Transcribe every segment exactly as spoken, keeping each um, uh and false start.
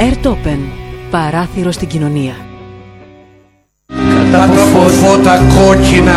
Airtopen, παράθυρο στην κοινωνία. Κατά τα φώτα κόκκινα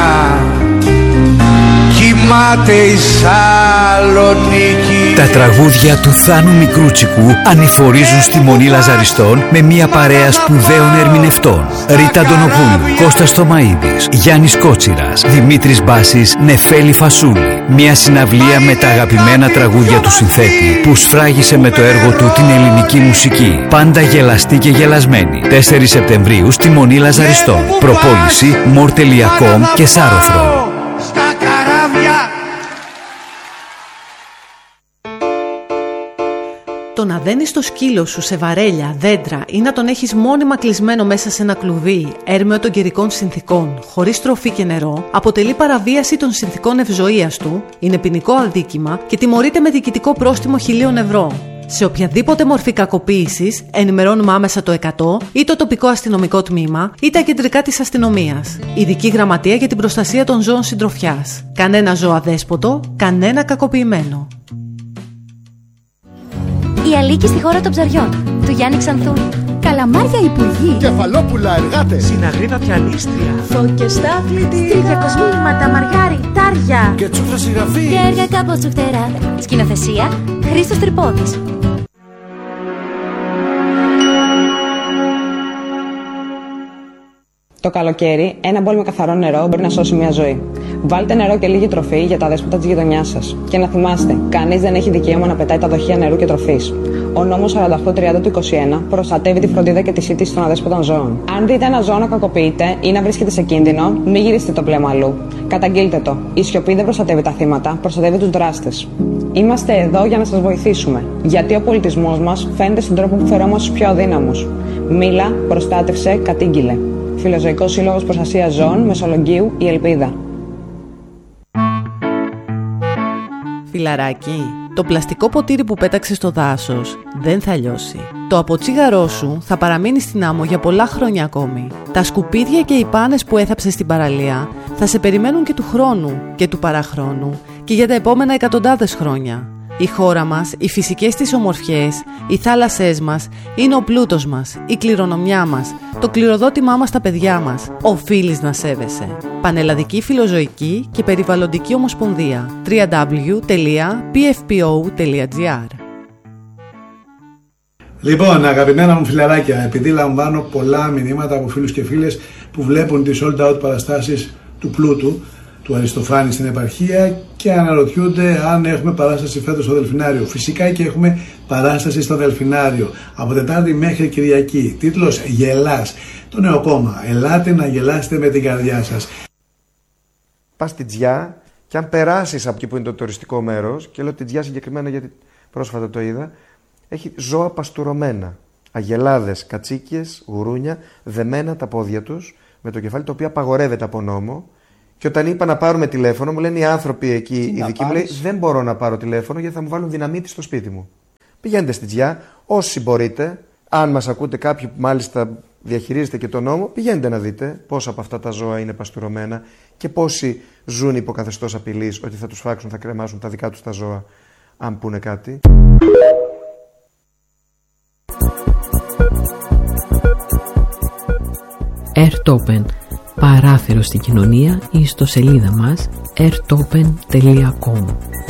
κοιμάται η Σαλονίκη. Τα τραγούδια του Θάνου Μικρούτσικου ανηφορίζουν στη Μονή Λαζαριστών με μια παρέα σπουδαίων ερμηνευτών. Ρίτα Αντωνοπούλου, Κώστας Θωμαίδης, Γιάννης Κότσιρας, Δημήτρης Μπάσης, Νεφέλη Φασούλη. Μια συναυλία με τα αγαπημένα τραγούδια του συνθέτη που σφράγισε με το έργο του την ελληνική μουσική. Πάντα γελαστή και γελασμένη. τέσσερις Σεπτεμβρίου στη Μονή Λαζαριστών. Προπόληση μορ τελεία κομ και Σάρωθρο. Το να δένεις το σκύλο σου σε βαρέλια, δέντρα ή να τον έχεις μόνιμα κλεισμένο μέσα σε ένα κλουβί έρμεο των καιρικών συνθηκών, χωρίς τροφή και νερό, αποτελεί παραβίαση των συνθηκών ευζοίας του, είναι ποινικό αδίκημα και τιμωρείται με διοικητικό πρόστιμο χιλίων ευρώ. Σε οποιαδήποτε μορφή κακοποίησης ενημερώνουμε άμεσα το εκατό ή το τοπικό αστυνομικό τμήμα ή τα κεντρικά της αστυνομίας. Ειδική γραμματεία για την προστασία των ζώων συντροφιάς. Κανένα ζώο αδέσποτο, κανένα κακοποιημένο. Η Αλίκη στη χώρα των ψαριών, του Γιάννη Ξανθούλη. Καλαμάρια υπουργοί. Κεφαλόπουλα εργάτες. Συναγρίδα πιανίστρια. Φώκες στα κλητήρια. Τριδιακοσμήματα, μαργαριτάρια. Και τσούχτα συγγραφή. Και έργα κάπως τσουχτερά. Σκηνοθεσία Χρήστος Τρυπόδης. Το καλοκαίρι, ένα μπολ με καθαρό νερό μπορεί να σώσει μια ζωή. Βάλτε νερό και λίγη τροφή για τα δέσποτα της γειτονιάς σας. Και να θυμάστε, κανείς δεν έχει δικαίωμα να πετάει τα δοχεία νερού και τροφής. Ο νόμος σαράντα οκτώ τριάντα του είκοσι ένα προστατεύει τη φροντίδα και τη σύντηση των αδέσποτων ζώων. Αν δείτε ένα ζώο να κακοποιείται ή να βρίσκεται σε κίνδυνο, μην γυρίσετε το πλέμα αλλού. Καταγγείλτε το. Η σιωπή δεν προστατεύει τα θύματα, προστατεύει τους δράστες. Είμαστε εδώ για να σας βοηθήσουμε. Γιατί ο πολιτισμός μας φαίνεται στον τρόπο που φερόμαστε στους πιο αδύναμους. Μίλα, προστάτευσε, κατήγγειλε. Φιλοζωικός Σύλλογος Προστασίας Ζώων Μεσολογγίου, η Ελπίδα. Φιλαράκι, το πλαστικό ποτήρι που πέταξες στο δάσος δεν θα λιώσει. Το αποτσίγαρό σου θα παραμείνει στην άμμο για πολλά χρόνια ακόμη. Τα σκουπίδια και οι πάνες που έθαψες στην παραλία θα σε περιμένουν και του χρόνου και του παραχρόνου και για τα επόμενα εκατοντάδες χρόνια. Η χώρα μας, οι φυσικές της ομορφιές, οι θάλασσές μας είναι ο πλούτος μας, η κληρονομιά μας, το κληροδότημά μας στα παιδιά μας. Οφείλεις να σέβεσαι. Πανελλαδική Φιλοζωική και Περιβαλλοντική Ομοσπονδία. double-u double-u double-u τελεία πι εφ πι ο τελεία τζι άρ. Λοιπόν, αγαπημένα μου φιλαράκια, επειδή λαμβάνω πολλά μηνύματα από φίλους και φίλες που βλέπουν τις sold out παραστάσεις του πλούτου, του Αριστοφάνη στην επαρχία και αναρωτιούνται αν έχουμε παράσταση φέτος στο Δελφινάριο. Φυσικά και έχουμε παράσταση στο Δελφινάριο από Τετάρτη μέχρι Κυριακή. Τίτλος «Γελάς». Το νέο κόμμα. Ελάτε να γελάσετε με την καρδιά σας. Πας στην Τζιά και αν περάσεις από εκεί που είναι το τουριστικό μέρος, και λέω την Τζιά συγκεκριμένα γιατί πρόσφατα το είδα, έχει ζώα παστουρωμένα. Αγελάδες, κατσίκιες, γουρούνια, δεμένα τα πόδια τους με το κεφάλι, το οποίο απαγορεύεται από νόμο. Και όταν είπα να πάρουμε τηλέφωνο, μου λένε οι άνθρωποι εκεί, οι δικοί μου, λέει, δεν μπορώ να πάρω τηλέφωνο γιατί θα μου βάλουν δυναμίτη στο σπίτι μου. Πηγαίνετε στη Τζιά, όσοι μπορείτε, αν μας ακούτε κάποιοι που μάλιστα διαχειρίζετε και τον νόμο, πηγαίνετε να δείτε πόσα από αυτά τα ζώα είναι παστουρωμένα και πόσοι ζουν υπό καθεστώς απειλής ότι θα τους φάξουν, θα κρεμάσουν τα δικά τους τα ζώα, αν πούνε κάτι. Airtopen, παράθυρο στην κοινωνία, η ιστοσελίδα μας airtopen τελεία com.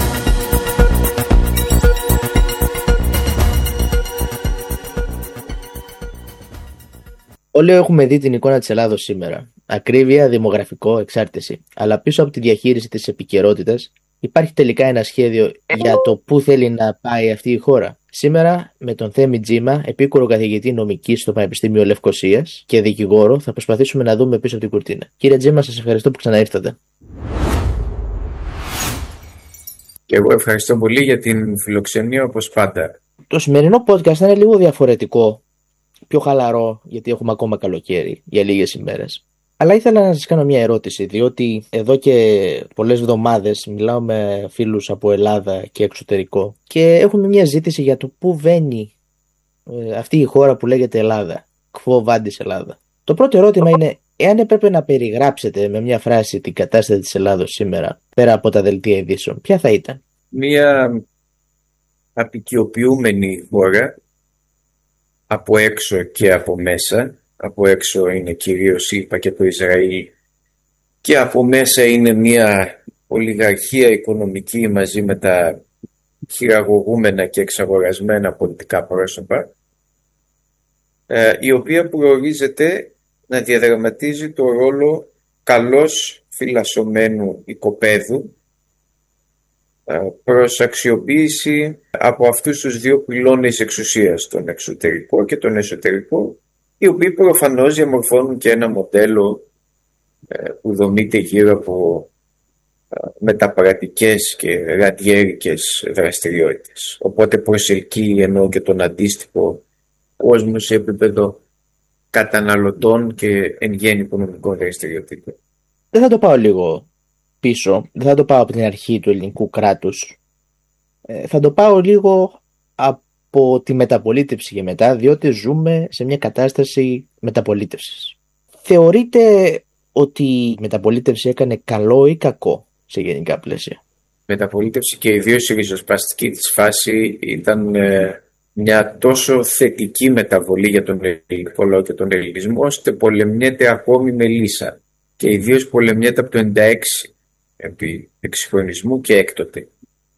Όλοι έχουμε δει την εικόνα της Ελλάδος σήμερα. Ακρίβεια, δημογραφικό, εξάρτηση. Αλλά πίσω από τη διαχείριση της επικαιρότητας υπάρχει τελικά ένα σχέδιο για το πού θέλει να πάει αυτή η χώρα. Σήμερα, με τον Θέμη Τζίμα, επίκουρο καθηγητή νομικής στο Πανεπιστήμιο Λευκωσίας και δικηγόρο, θα προσπαθήσουμε να δούμε πίσω από την κουρτίνα. Κύριε Τζίμα, σας ευχαριστώ που ξαναήρθατε. Και εγώ ευχαριστώ πολύ για την φιλοξενία, όπως πάντα. Το σημερινό podcast θα είναι λίγο διαφορετικό, πιο χαλαρό, γιατί έχουμε ακόμα καλοκαίρι για λίγες ημέρες. Αλλά ήθελα να σας κάνω μια ερώτηση, διότι εδώ και πολλές εβδομάδες μιλάω με φίλους από Ελλάδα και εξωτερικό και έχουμε μια ζήτηση για το πού βαίνει ε, αυτή η χώρα που λέγεται Ελλάδα, Quo Vadis Ελλάδα. Το πρώτο ερώτημα είναι, εάν έπρεπε να περιγράψετε με μια φράση την κατάσταση της Ελλάδος σήμερα, πέρα από τα δελτία ειδήσεων, ποια θα ήταν? Μια απικιοποιούμενη χώρα, από έξω και από μέσα. Από έξω είναι κυρίως ΗΠΑ και το Ισραήλ και από μέσα είναι μια ολιγαρχία οικονομική μαζί με τα χειραγωγούμενα και εξαγορασμένα πολιτικά πρόσωπα, ε, η οποία προορίζεται να διαδραματίζει το ρόλο καλώς φυλασσωμένου οικοπαίδου ε, προς αξιοποίηση από αυτούς τους δύο πυλώνες εξουσίας, τον εξωτερικό και τον εσωτερικό, οι οποίοι προφανώς διαμορφώνουν και ένα μοντέλο ε, που δομείται γύρω από μεταπαρατικές και ραδιέρικες δραστηριότητες. Οπότε προσελκύει ενώ και τον αντίστοιχο κόσμο σε επίπεδο καταναλωτών και εν γέννη οικονομικών δραστηριοτήτων. Δεν θα το πάω λίγο πίσω, δεν θα το πάω από την αρχή του ελληνικού κράτους. Ε, θα το πάω λίγο από τη μεταπολίτευση και μετά, διότι ζούμε σε μια κατάσταση μεταπολίτευσης. Θεωρείτε ότι η μεταπολίτευση έκανε καλό ή κακό σε γενικά πλαίσια? Μεταπολίτευση και ιδίως η ριζοσπαστική της φάση ήταν ε, μια τόσο θετική μεταβολή για τον ελληνικό λαό και τον ελληνισμό, ώστε πολεμιέται ακόμη με λύσα και ιδίως πολεμιέται από το ενενήντα έξι επί εξυγχρονισμού και έκτοτε.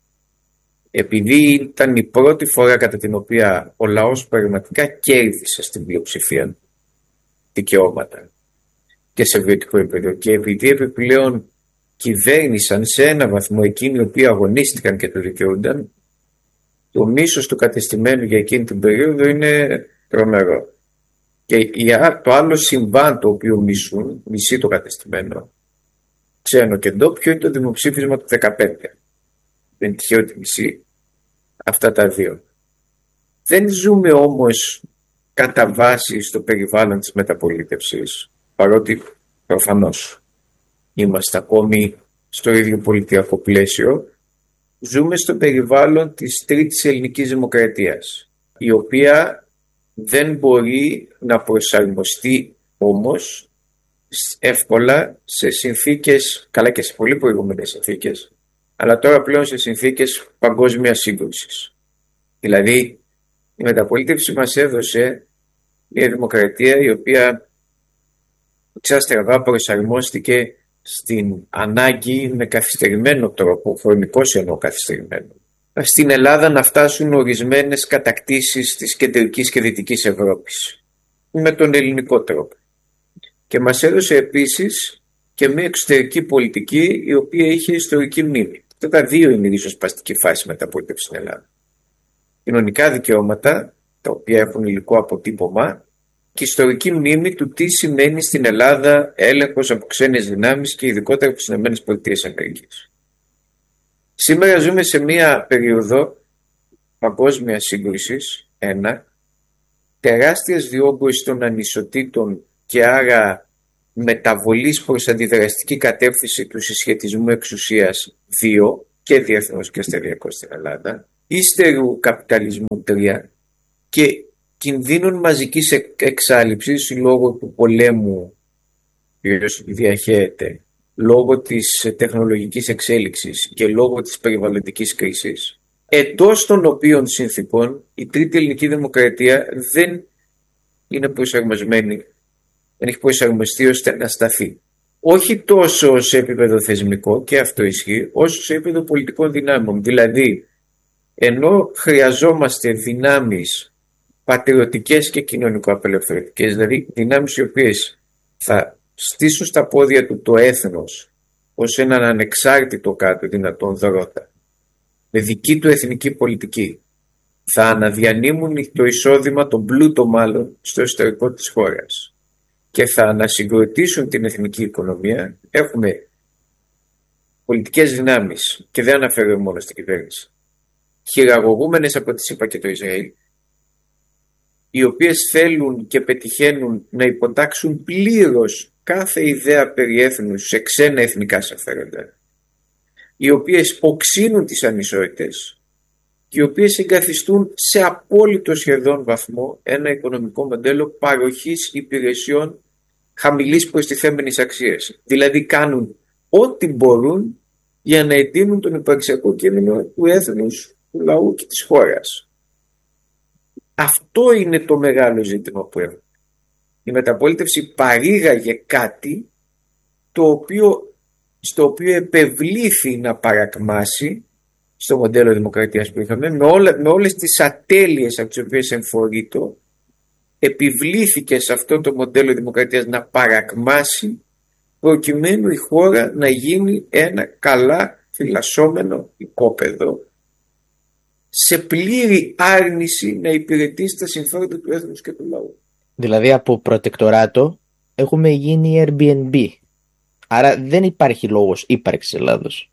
Επειδή ήταν η πρώτη φορά κατά την οποία ο λαός πραγματικά κέρδισε στην πλειοψηφία δικαιώματα και σε βιωτικό επίπεδο, και επειδή επιπλέον κυβέρνησαν σε ένα βαθμό εκείνοι οι οποίοι αγωνίστηκαν και το δικαιούνταν, το μίσος του κατεστημένου για εκείνη την περίοδο είναι τρομερό. Και το άλλο συμβάν το οποίο μισούν, μισεί το κατεστημένο, ξένο και ντόπιο, είναι το δημοψήφισμα του δεκαπέντε. Δεν είναι τυχαίο ότι μισεί αυτά τα δύο. Δεν ζούμε όμως κατά βάση στο περιβάλλον της μεταπολίτευσης, παρότι προφανώς είμαστε ακόμη στο ίδιο πολιτιακό πλαίσιο. Ζούμε στο περιβάλλον της τρίτης ελληνικής δημοκρατίας, η οποία δεν μπορεί να προσαρμοστεί όμως εύκολα σε συνθήκες, καλά και σε πολύ προηγούμενες συνθήκες, αλλά τώρα πλέον σε συνθήκες παγκόσμιας σύγκρουσης. Δηλαδή η μεταπολίτευση μας έδωσε μια δημοκρατία η οποία εξάστραβα προσαρμόστηκε στην ανάγκη με καθυστερημένο τρόπο, χρονικός εννοώ καθυστερημένο, στην Ελλάδα να φτάσουν ορισμένες κατακτήσεις της κεντρικής και δυτικής Ευρώπης με τον ελληνικό τρόπο. Και μας έδωσε επίσης και μια εξωτερική πολιτική η οποία είχε ιστορική μνήμη. Αυτά τα δύο είναι η ριζοσπαστική φάση μεταπολίτευση στην Ελλάδα. Κοινωνικά δικαιώματα, τα οποία έχουν υλικό αποτύπωμα, και ιστορική μνήμη του τι σημαίνει στην Ελλάδα έλεγχος από ξένες δυνάμεις και ειδικότερα από τις ΗΠΑ. Σήμερα ζούμε σε μια περίοδο παγκόσμιας σύγκρουσης, ένα, τεράστιας διόγκωσης των ανισοτήτων και άρα μεταβολής προς αντιδραστική κατεύθυνση του συσχετισμού εξουσίας, δύο, και διεθνώς και σταδιακώς στην Ελλάδα, ύστερου καπιταλισμού, τρία, και κινδύνων μαζικής εξάλειψης λόγω του πολέμου που διαχέεται, λόγω της τεχνολογικής εξέλιξης και λόγω της περιβαλλοντικής κρίσης, εντός των οποίων συνθήκων η τρίτη ελληνική δημοκρατία δεν είναι προσαρμοσμένη, δεν έχει προσαρμοστεί ώστε να σταθεί. Όχι τόσο σε επίπεδο θεσμικό, και αυτό ισχύει, όσο σε επίπεδο πολιτικών δυνάμεων. Δηλαδή, ενώ χρειαζόμαστε δυνάμεις πατριωτικές και κοινωνικο-απελευθερωτικές, δηλαδή δυνάμεις οι οποίες θα στήσουν στα πόδια του το έθνος ως έναν ανεξάρτητο κάτω δυνατόν δρότα, με δική του εθνική πολιτική, θα αναδιανύμουν το εισόδημα, τον πλούτο μάλλον, στο εσωτερικό της χώρας και θα ανασυγκροτήσουν την εθνική οικονομία. Έχουμε πολιτικές δυνάμεις, και δεν αναφέρω μόνο στην κυβέρνηση, χειραγωγούμενες από τη ΣΥΠΑ και το Ισραήλ, οι οποίες θέλουν και πετυχαίνουν να υποτάξουν πλήρως κάθε ιδέα περί έθνους σε ξένα εθνικά συμφέροντα, οι οποίες οξύνουν τις ανισότητες και οι οποίες εγκαθιστούν σε απόλυτο σχεδόν βαθμό ένα οικονομικό μοντέλο παροχής υπηρεσιών χαμηλής προστιθέμενης αξίας. Δηλαδή κάνουν ό,τι μπορούν για να εντείνουν τον υπαρξιακό κίνδυνο του έθνους, του λαού και της χώρας. Αυτό είναι το μεγάλο ζήτημα που έχουμε. Η μεταπολίτευση παρήγαγε κάτι το οποίο, στο οποίο επευλήθη να παρακμάσει στο μοντέλο δημοκρατίας που είχαμε, με, όλα, με όλες τις ατέλειες από τις οποίες εμφορείται, επιβλήθηκε σε αυτό το μοντέλο δημοκρατίας να παρακμάσει, προκειμένου η χώρα να γίνει ένα καλά φυλασσόμενο οικόπεδο, σε πλήρη άρνηση να υπηρετήσει τα συμφέροντα του έθνους και του λαού. Δηλαδή από προτεκτοράτο έχουμε γίνει Airbnb. Άρα δεν υπάρχει λόγος ύπαρξης Ελλάδος.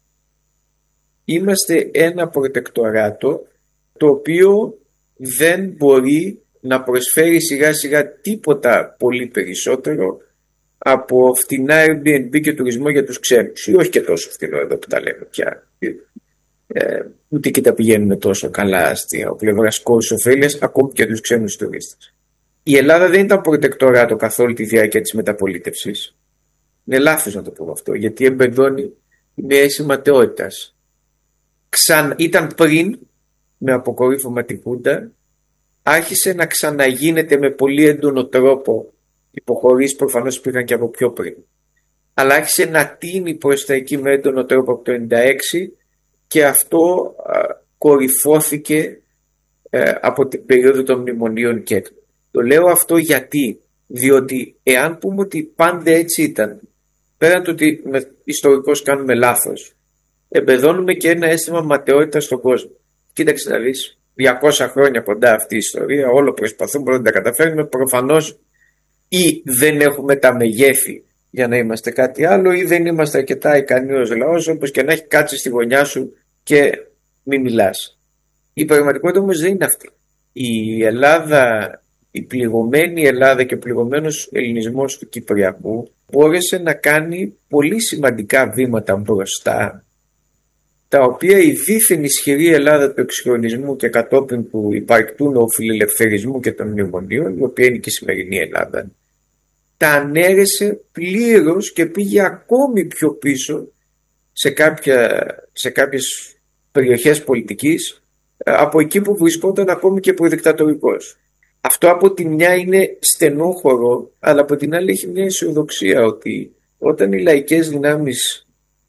Είμαστε ένα προτεκτοράτο το οποίο δεν μπορεί να προσφέρει σιγά σιγά τίποτα πολύ περισσότερο από φτηνά Airbnb και τουρισμό για τους ξένους, ή όχι και τόσο φτηνό εδώ που τα λέμε πια. Ε, ούτε και τα πηγαίνουν τόσο καλά στην πλευρά κόστους ωφέλειας, ακόμη και τους ξένους τουρίστες. Η Ελλάδα δεν ήταν προτεκτοράτο καθ' όλη τη διάρκεια της μεταπολίτευσης. Είναι λάθος να το πω αυτό, γιατί εμπεδώνει μια αίσθηση ματαιότητας. Ξαν... Ήταν πριν, με αποκορύφωμα την Χούντα, άρχισε να ξαναγίνεται με πολύ έντονο τρόπο, υποχωρήσεις προφανώς πήγαν και από πιο πριν, αλλά άρχισε να τίνει προς τα εκεί με έντονο τρόπο από το ενενήντα έξι, και αυτό α, κορυφώθηκε ε, από την περίοδο των μνημονίων και έκτο. Το λέω αυτό γιατί, διότι εάν πούμε ότι πάντα έτσι ήταν, πέραν το ότι με, ιστορικώς κάνουμε λάθος, εμπεδώνουμε και ένα αίσθημα ματαιότητας στον κόσμο. Κοίταξε να δεις, διακόσια χρόνια κοντά αυτή η ιστορία, όλο προσπαθούμε να τα καταφέρουμε, προφανώς ή δεν έχουμε τα μεγέθη για να είμαστε κάτι άλλο, ή δεν είμαστε αρκετά ικανοί ως λαός, όπως και να έχει κάτσει στη γωνιά σου και μην μιλάς. Η πραγματικότητα όμως δεν είναι αυτή. Η Ελλάδα, η πληγωμένη Ελλάδα και ο πληγωμένος ελληνισμός του Κυπριακού μπόρεσε να κάνει πολύ σημαντικά βήματα μπροστά, τα οποία η δίθεν ισχυρή Ελλάδα του εξυγχρονισμού και κατόπιν του υπαρκτούνου φιλελευθερισμού και των μνημονίων, η οποία είναι και η σημερινή Ελλάδα, τα ανέρεσε πλήρως και πήγε ακόμη πιο πίσω σε, κάποια, σε κάποιες περιοχές πολιτικής από εκεί που βρισκόταν ακόμη και προδικτατορικός. Αυτό από τη μια είναι στενόχωρο, αλλά από την άλλη έχει μια αισιοδοξία ότι όταν οι λαϊκές δυνάμεις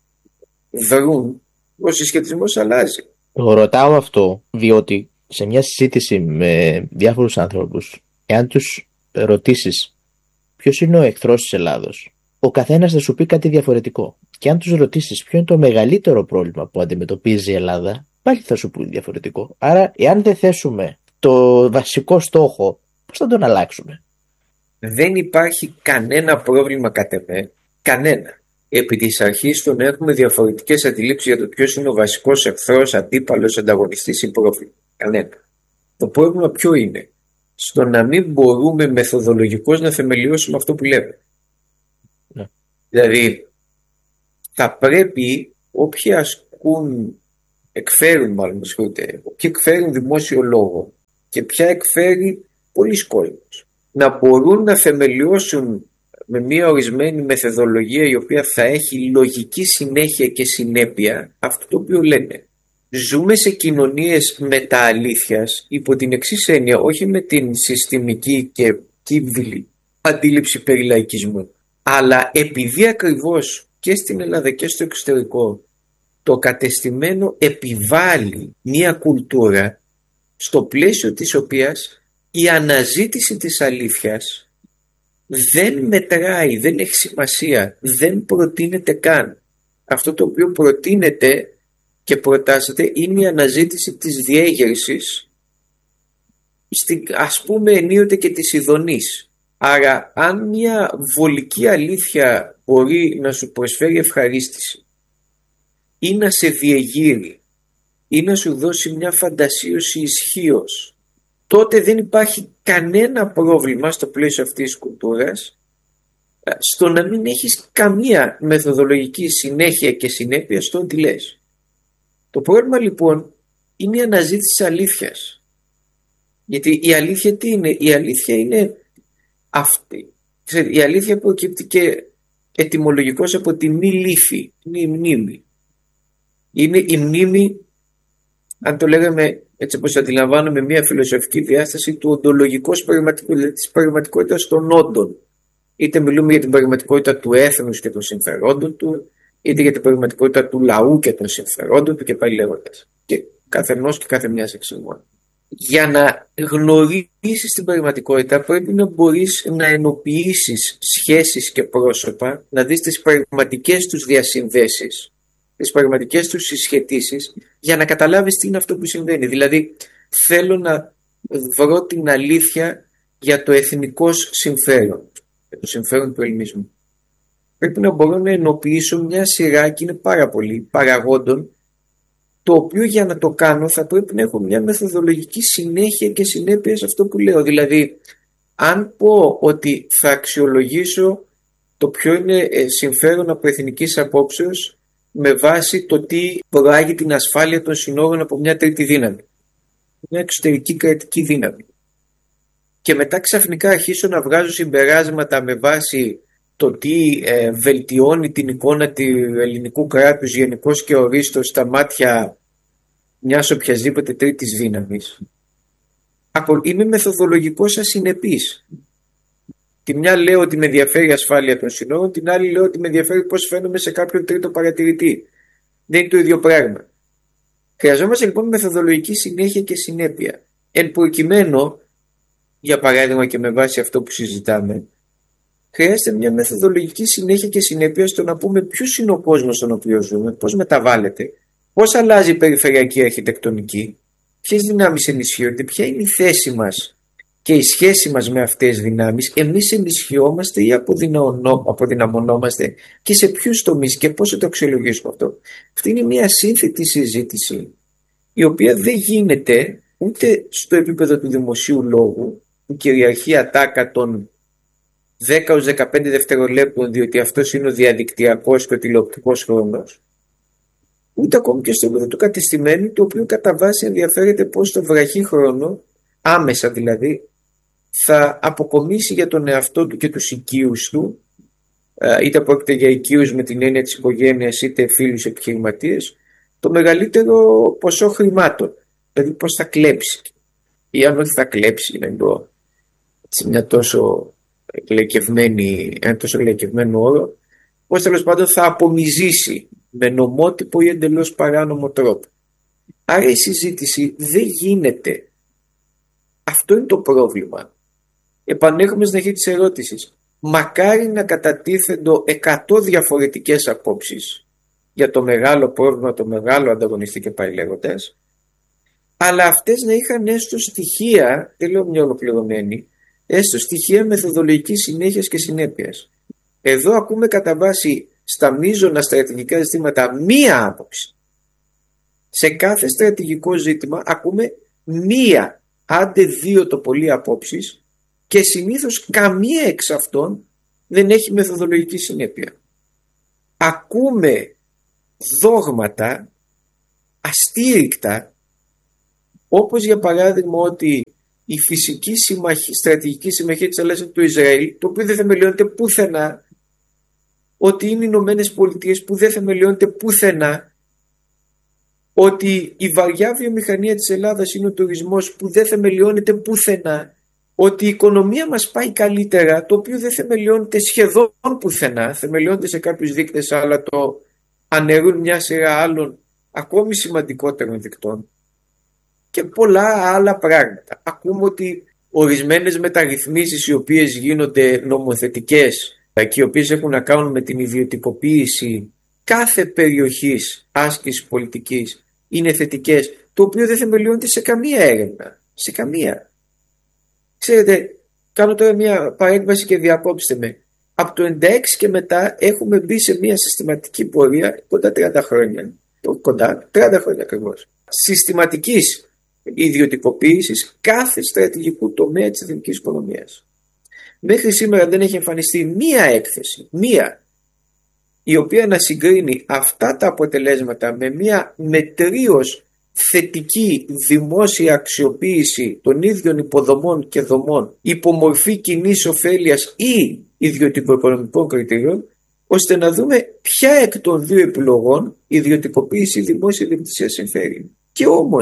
δρούν, ο συσχετισμός αλλάζει. Το ρωτάω αυτό διότι σε μια συζήτηση με διάφορους άνθρωπους, εάν τους ρωτήσεις ποιος είναι ο εχθρός της Ελλάδος, ο καθένας θα σου πει κάτι διαφορετικό. Και αν τους ρωτήσεις ποιο είναι το μεγαλύτερο πρόβλημα που αντιμετωπίζει η Ελλάδα, πάλι θα σου πει διαφορετικό. Άρα, εάν δεν θέσουμε το βασικό στόχο, πώς θα τον αλλάξουμε? Δεν υπάρχει κανένα πρόβλημα κατ' εμέ, κανένα. Επί της αρχής τον έχουμε διαφορετικές αντιλήψεις για το ποιος είναι ο βασικός εχθρός, αντίπαλος, ανταγωνιστής ή πρόβλημα. Κανένα. Το πρόβλημα ποιο είναι? Στο να μην μπορούμε μεθοδολογικώς να θεμελιώσουμε αυτό που λέμε. Ναι. Δηλαδή, θα πρέπει όποιοι ασκούν, εκφέρουν μάλλον, όποιοι εκφέρουν δημόσιο λόγο και ποια εκφέρει πολλοί κόσμος, να μπορούν να θεμελιώσουν με μια ορισμένη μεθοδολογία η οποία θα έχει λογική συνέχεια και συνέπεια αυτό το οποίο λένε. Ζούμε σε κοινωνίες μετααλήθειας υπό την εξής έννοια, όχι με την συστημική και κύβδηλη αντίληψη περί λαϊκισμού, αλλά επειδή ακριβώς και στην Ελλάδα και στο εξωτερικό το κατεστημένο επιβάλλει μια κουλτούρα στο πλαίσιο της οποίας η αναζήτηση της αλήθειας δεν μετράει, δεν έχει σημασία, δεν προτείνεται καν. Αυτό το οποίο προτείνεται και προτάσσεται είναι η αναζήτηση της διέγερσης, στην, ας πούμε ενίοτε και της ειδονής. Άρα αν μια βολική αλήθεια μπορεί να σου προσφέρει ευχαρίστηση ή να σε διεγείρει ή να σου δώσει μια φαντασίωση ισχύος, τότε δεν υπάρχει κανένα πρόβλημα στο πλαίσιο αυτής της κουλτούρας στο να μην έχεις καμία μεθοδολογική συνέχεια και συνέπεια στο ότι λες. Το πρόβλημα λοιπόν είναι η αναζήτηση της αλήθειας. Γιατί η αλήθεια τι είναι? Η αλήθεια είναι αυτή. Η αλήθεια προκύπτει και ετυμολογικώς από τη μη λύθη. Είναι η μνήμη. Είναι η μνήμη, αν το λέγαμε έτσι όπως αντιλαμβάνομαι μια φιλοσοφική διάσταση του οντολογικός πραγματικότητας, της πραγματικότητας των όντων. Είτε μιλούμε για την πραγματικότητα του έθνους και των συμφερόντων του, είτε για την πραγματικότητα του λαού και των συμφερόντων του και πάλι λέγοντας. Και καθενός και κάθε μιας εξημών. Για να γνωρίσεις την πραγματικότητα πρέπει να μπορείς να ενοποιήσεις σχέσεις και πρόσωπα, να δεις τις πραγματικές τους διασυνδέσεις, τις πραγματικές τους συσχετήσεις, για να καταλάβεις τι είναι αυτό που συμβαίνει. Δηλαδή θέλω να βρω την αλήθεια για το εθνικό συμφέρον, για το συμφέρον του ελληνισμού. Πρέπει να μπορώ να ενοποιήσω μια σειρά, και είναι πάρα πολλοί, παραγόντων, το οποίο για να το κάνω θα πρέπει να έχω μια μεθοδολογική συνέχεια και συνέπεια σε αυτό που λέω. Δηλαδή, αν πω ότι θα αξιολογήσω το ποιο είναι συμφέρον από εθνικής απόψεως με βάση το τι προάγει την ασφάλεια των συνόρων από μια τρίτη δύναμη, μια εξωτερική κρατική δύναμη, και μετά ξαφνικά αρχίσω να βγάζω συμπεράσματα με βάση το τι ε, βελτιώνει την εικόνα του ελληνικού κράτους γενικώς και ορίστως στα μάτια μιας οποιασδήποτε τρίτης δύναμης, είμαι μεθοδολογικός ασυνεπής. Τη μια λέω ότι με ενδιαφέρει η ασφάλεια των συνόρων, την άλλη λέω ότι με ενδιαφέρει πώς φαίνομαι σε κάποιον τρίτο παρατηρητή. Δεν είναι το ίδιο πράγμα. Χρειαζόμαστε λοιπόν μεθοδολογική συνέχεια και συνέπεια. Εν προκειμένου, για παράδειγμα και με βάση αυτό που συζητάμε, χρειάζεται μια μεθοδολογική συνέχεια και συνέπεια στο να πούμε ποιος είναι ο κόσμος στον οποίο ζούμε, πώς μεταβάλλεται, πώς αλλάζει η περιφερειακή αρχιτεκτονική, ποιες δυνάμεις ενισχύονται, ποια είναι η θέση μας και η σχέση μας με αυτές τις δυνάμεις, εμείς ενισχυόμαστε ή αποδυναμωνόμαστε και σε ποιους τομείς και πώς θα το αξιολογήσουμε αυτό. Αυτή είναι μια σύνθετη συζήτηση, η οποία δεν γίνεται ούτε στο επίπεδο του δημοσίου λόγου, που κυριαρχεί ατάκα των δέκα έως δεκαπέντε δευτερολέπτων, διότι αυτός είναι ο διαδικτυακός και ο τηλεοπτικός χρόνος, ούτε ακόμη και στο επίπεδο του κατεστημένου, το οποίο κατά βάση ενδιαφέρεται πώς στο βραχή χρόνο, άμεσα δηλαδή, θα αποκομίσει για τον εαυτό του και τους οικείους του, είτε πρόκειται για οικείους με την έννοια της οικογένειας, είτε φίλους επιχειρηματίες, το μεγαλύτερο ποσό χρημάτων. Δηλαδή πώς θα κλέψει, ή αν όχι θα κλέψει, να πω σε μια τόσο εκλεκευμένη, ένα τόσο εκλεκευμένο όρο, πώς τέλος πάντων θα απομυζήσει με νομότυπο ή εντελώς παράνομο τρόπο. Άρα η συζήτηση δεν γίνεται. Αυτό είναι το πρόβλημα. Επανέρχομαι στην αρχή της ερώτησης. Μακάρι να κατατίθεντο εκατό διαφορετικές απόψεις για το μεγάλο πρόβλημα, το μεγάλο ανταγωνιστή και πάει λέγοντας, αλλά αυτές να είχαν έστω στοιχεία, δεν λέω μια ολοκληρωμένη, έστω στοιχεία μεθοδολογικής συνέχειας και συνέπειας. Εδώ ακούμε κατά βάση στα μείζωνα στρατηγικά ζητήματα μία άποψη. Σε κάθε στρατηγικό ζήτημα ακούμε μία, άντε δύο το πολύ απόψεις, και συνήθως καμία εξ αυτών δεν έχει μεθοδολογική συνέπεια. Ακούμε δόγματα αστήρικτα, όπως για παράδειγμα ότι η φυσική συμμαχία, στρατηγική συμμαχία της Ελλάδας του Ισραήλ, το οποίο δεν θεμελιώνεται πουθενά, ότι είναι οι Ηνωμένες Πολιτείες που δεν θεμελιώνεται πουθενά, ότι η βαριά βιομηχανία της Ελλάδας είναι ο τουρισμός που δεν θεμελιώνεται πουθενά, ότι η οικονομία μας πάει καλύτερα, το οποίο δεν θεμελιώνεται σχεδόν πουθενά, θεμελιώνεται σε κάποιους δείκτες, αλλά το αναιρούν μια σειρά άλλων ακόμη σημαντικότερων δικτών, και πολλά άλλα πράγματα. Ακούμε ότι ορισμένες μεταρρυθμίσεις οι οποίες γίνονται νομοθετικές και οι οποίες έχουν να κάνουν με την ιδιωτικοποίηση κάθε περιοχής άσκησης πολιτικής είναι θετικές, το οποίο δεν θεμελιώνεται σε καμία έρευνα. Σε καμία. Ξέρετε, κάνω τώρα μια παρέμβαση και διακόψτε με. Από το ενενήντα έξι και μετά έχουμε μπει σε μια συστηματική πορεία κοντά τριάντα χρόνια. Κοντά τριάντα χρόνια ακριβώς. Συστηματικής ιδιωτικοποίησης κάθε στρατηγικού τομέα της εθνικής οικονομίας. Μέχρι σήμερα δεν έχει εμφανιστεί μία έκθεση, μία, η οποία να συγκρίνει αυτά τα αποτελέσματα με μία μετρίως θετική δημόσια αξιοποίηση των ίδιων υποδομών και δομών υπομορφή κοινής ωφέλειας ή ιδιωτικοοικονομικών κριτηρίων, ώστε να δούμε ποια εκ των δύο επιλογών, ιδιωτικοποίηση ή δημόσια ιδιοκτησία, συμφέρει. Και όμως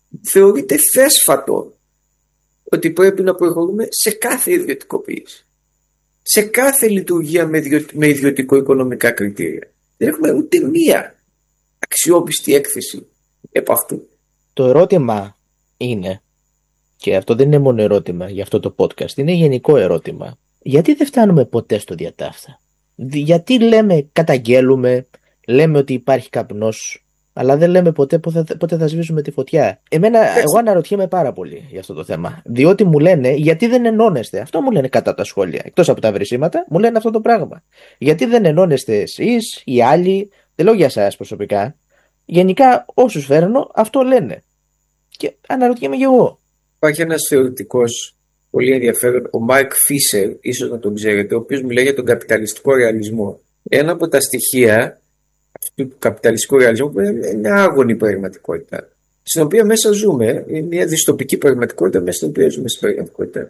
θεωρείται θέσφατο ότι πρέπει να προχωρούμε σε κάθε ιδιωτικοποίηση, σε κάθε λειτουργία με, ιδιο, με ιδιωτικο-οικονομικά κριτήρια. Δεν έχουμε ούτε μία αξιόπιστη έκθεση επ' αυτού. Το ερώτημα είναι, και αυτό δεν είναι μόνο ερώτημα για αυτό το podcast, είναι γενικό ερώτημα, γιατί δεν φτάνουμε ποτέ στο διατάφτα? Γιατί λέμε, καταγγέλουμε, λέμε ότι υπάρχει καπνός, αλλά δεν λέμε ποτέ πότε θα, πότε θα σβήσουμε τη φωτιά. Εμένα, Έτσι. εγώ αναρωτιέμαι πάρα πολύ για αυτό το θέμα. Διότι μου λένε, γιατί δεν ενώνεστε? Αυτό μου λένε κατά τα σχόλια. Εκτός από τα βρυσίματα, μου λένε αυτό το πράγμα. Γιατί δεν ενώνεστε εσείς, οι άλλοι? Δεν λέω για εσάς προσωπικά. Γενικά, όσους φέρνω, αυτό λένε. Και αναρωτιέμαι και εγώ. Υπάρχει ένας θεωρητικός πολύ ενδιαφέρον, ο Μάικ Φίσερ, ίσως να τον ξέρετε, ο οποίος μιλάει για τον καπιταλιστικό ρεαλισμό. Ένα από τα στοιχεία αυτού του καπιταλιστικού ρεαλισμού που είναι μια άγωνη πραγματικότητα, στην οποία μέσα ζούμε, είναι μια δυστοπική πραγματικότητα μέσα στην οποία ζούμε στην πραγματικότητα,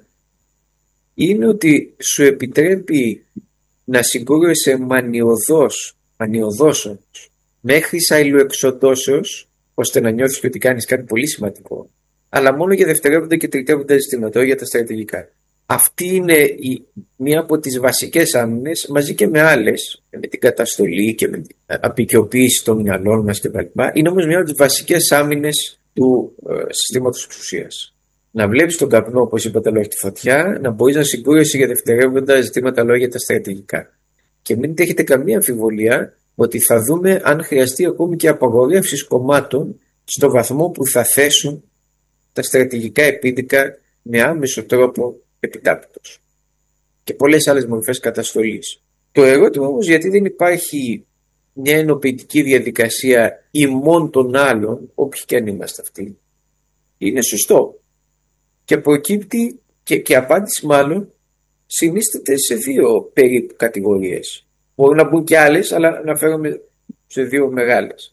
είναι ότι σου επιτρέπει να συγκρούεσαι μανιωδώς, μανιωδώς μέχρι αιλοεξοντώσεως, ώστε να νιώθεις ότι κάνεις κάτι πολύ σημαντικό, αλλά μόνο για δευτερεύοντα και τριτεύοντα ζητήματα, για τα στρατηγικά. Αυτή είναι η, μία από τις βασικές άμυνες, μαζί και με άλλες, με την καταστολή και με την απεικιοποίηση των μυαλών μας κτλ. Είναι όμως μία από τις βασικές άμυνες του ε, συστήματος εξουσίας. Να βλέπεις τον καπνό, όπως είπα, τα λόγια τη φωτιά, να μπορείς να συγκρούεσαι για δευτερεύοντα ζητήματα, λόγια για τα στρατηγικά. Και μην έχετε καμία αμφιβολία ότι θα δούμε αν χρειαστεί ακόμη και απαγορεύσεις κομμάτων στο βαθμό που θα θέσουν τα στρατηγικά επίδικα με άμεσο τρόπο επιτάπητος και πολλές άλλες μορφές καταστολής. Το ερώτημα όμως, γιατί δεν υπάρχει μια ενοποιητική διαδικασία ημών των άλλων, όποιοι και αν είμαστε αυτοί, είναι σωστό και προκύπτει και, και απάντηση μάλλον συνίσταται σε δύο περίπου κατηγορίες. Μπορούν να μπουν και άλλες, αλλά αναφέρομαι σε δύο μεγάλες.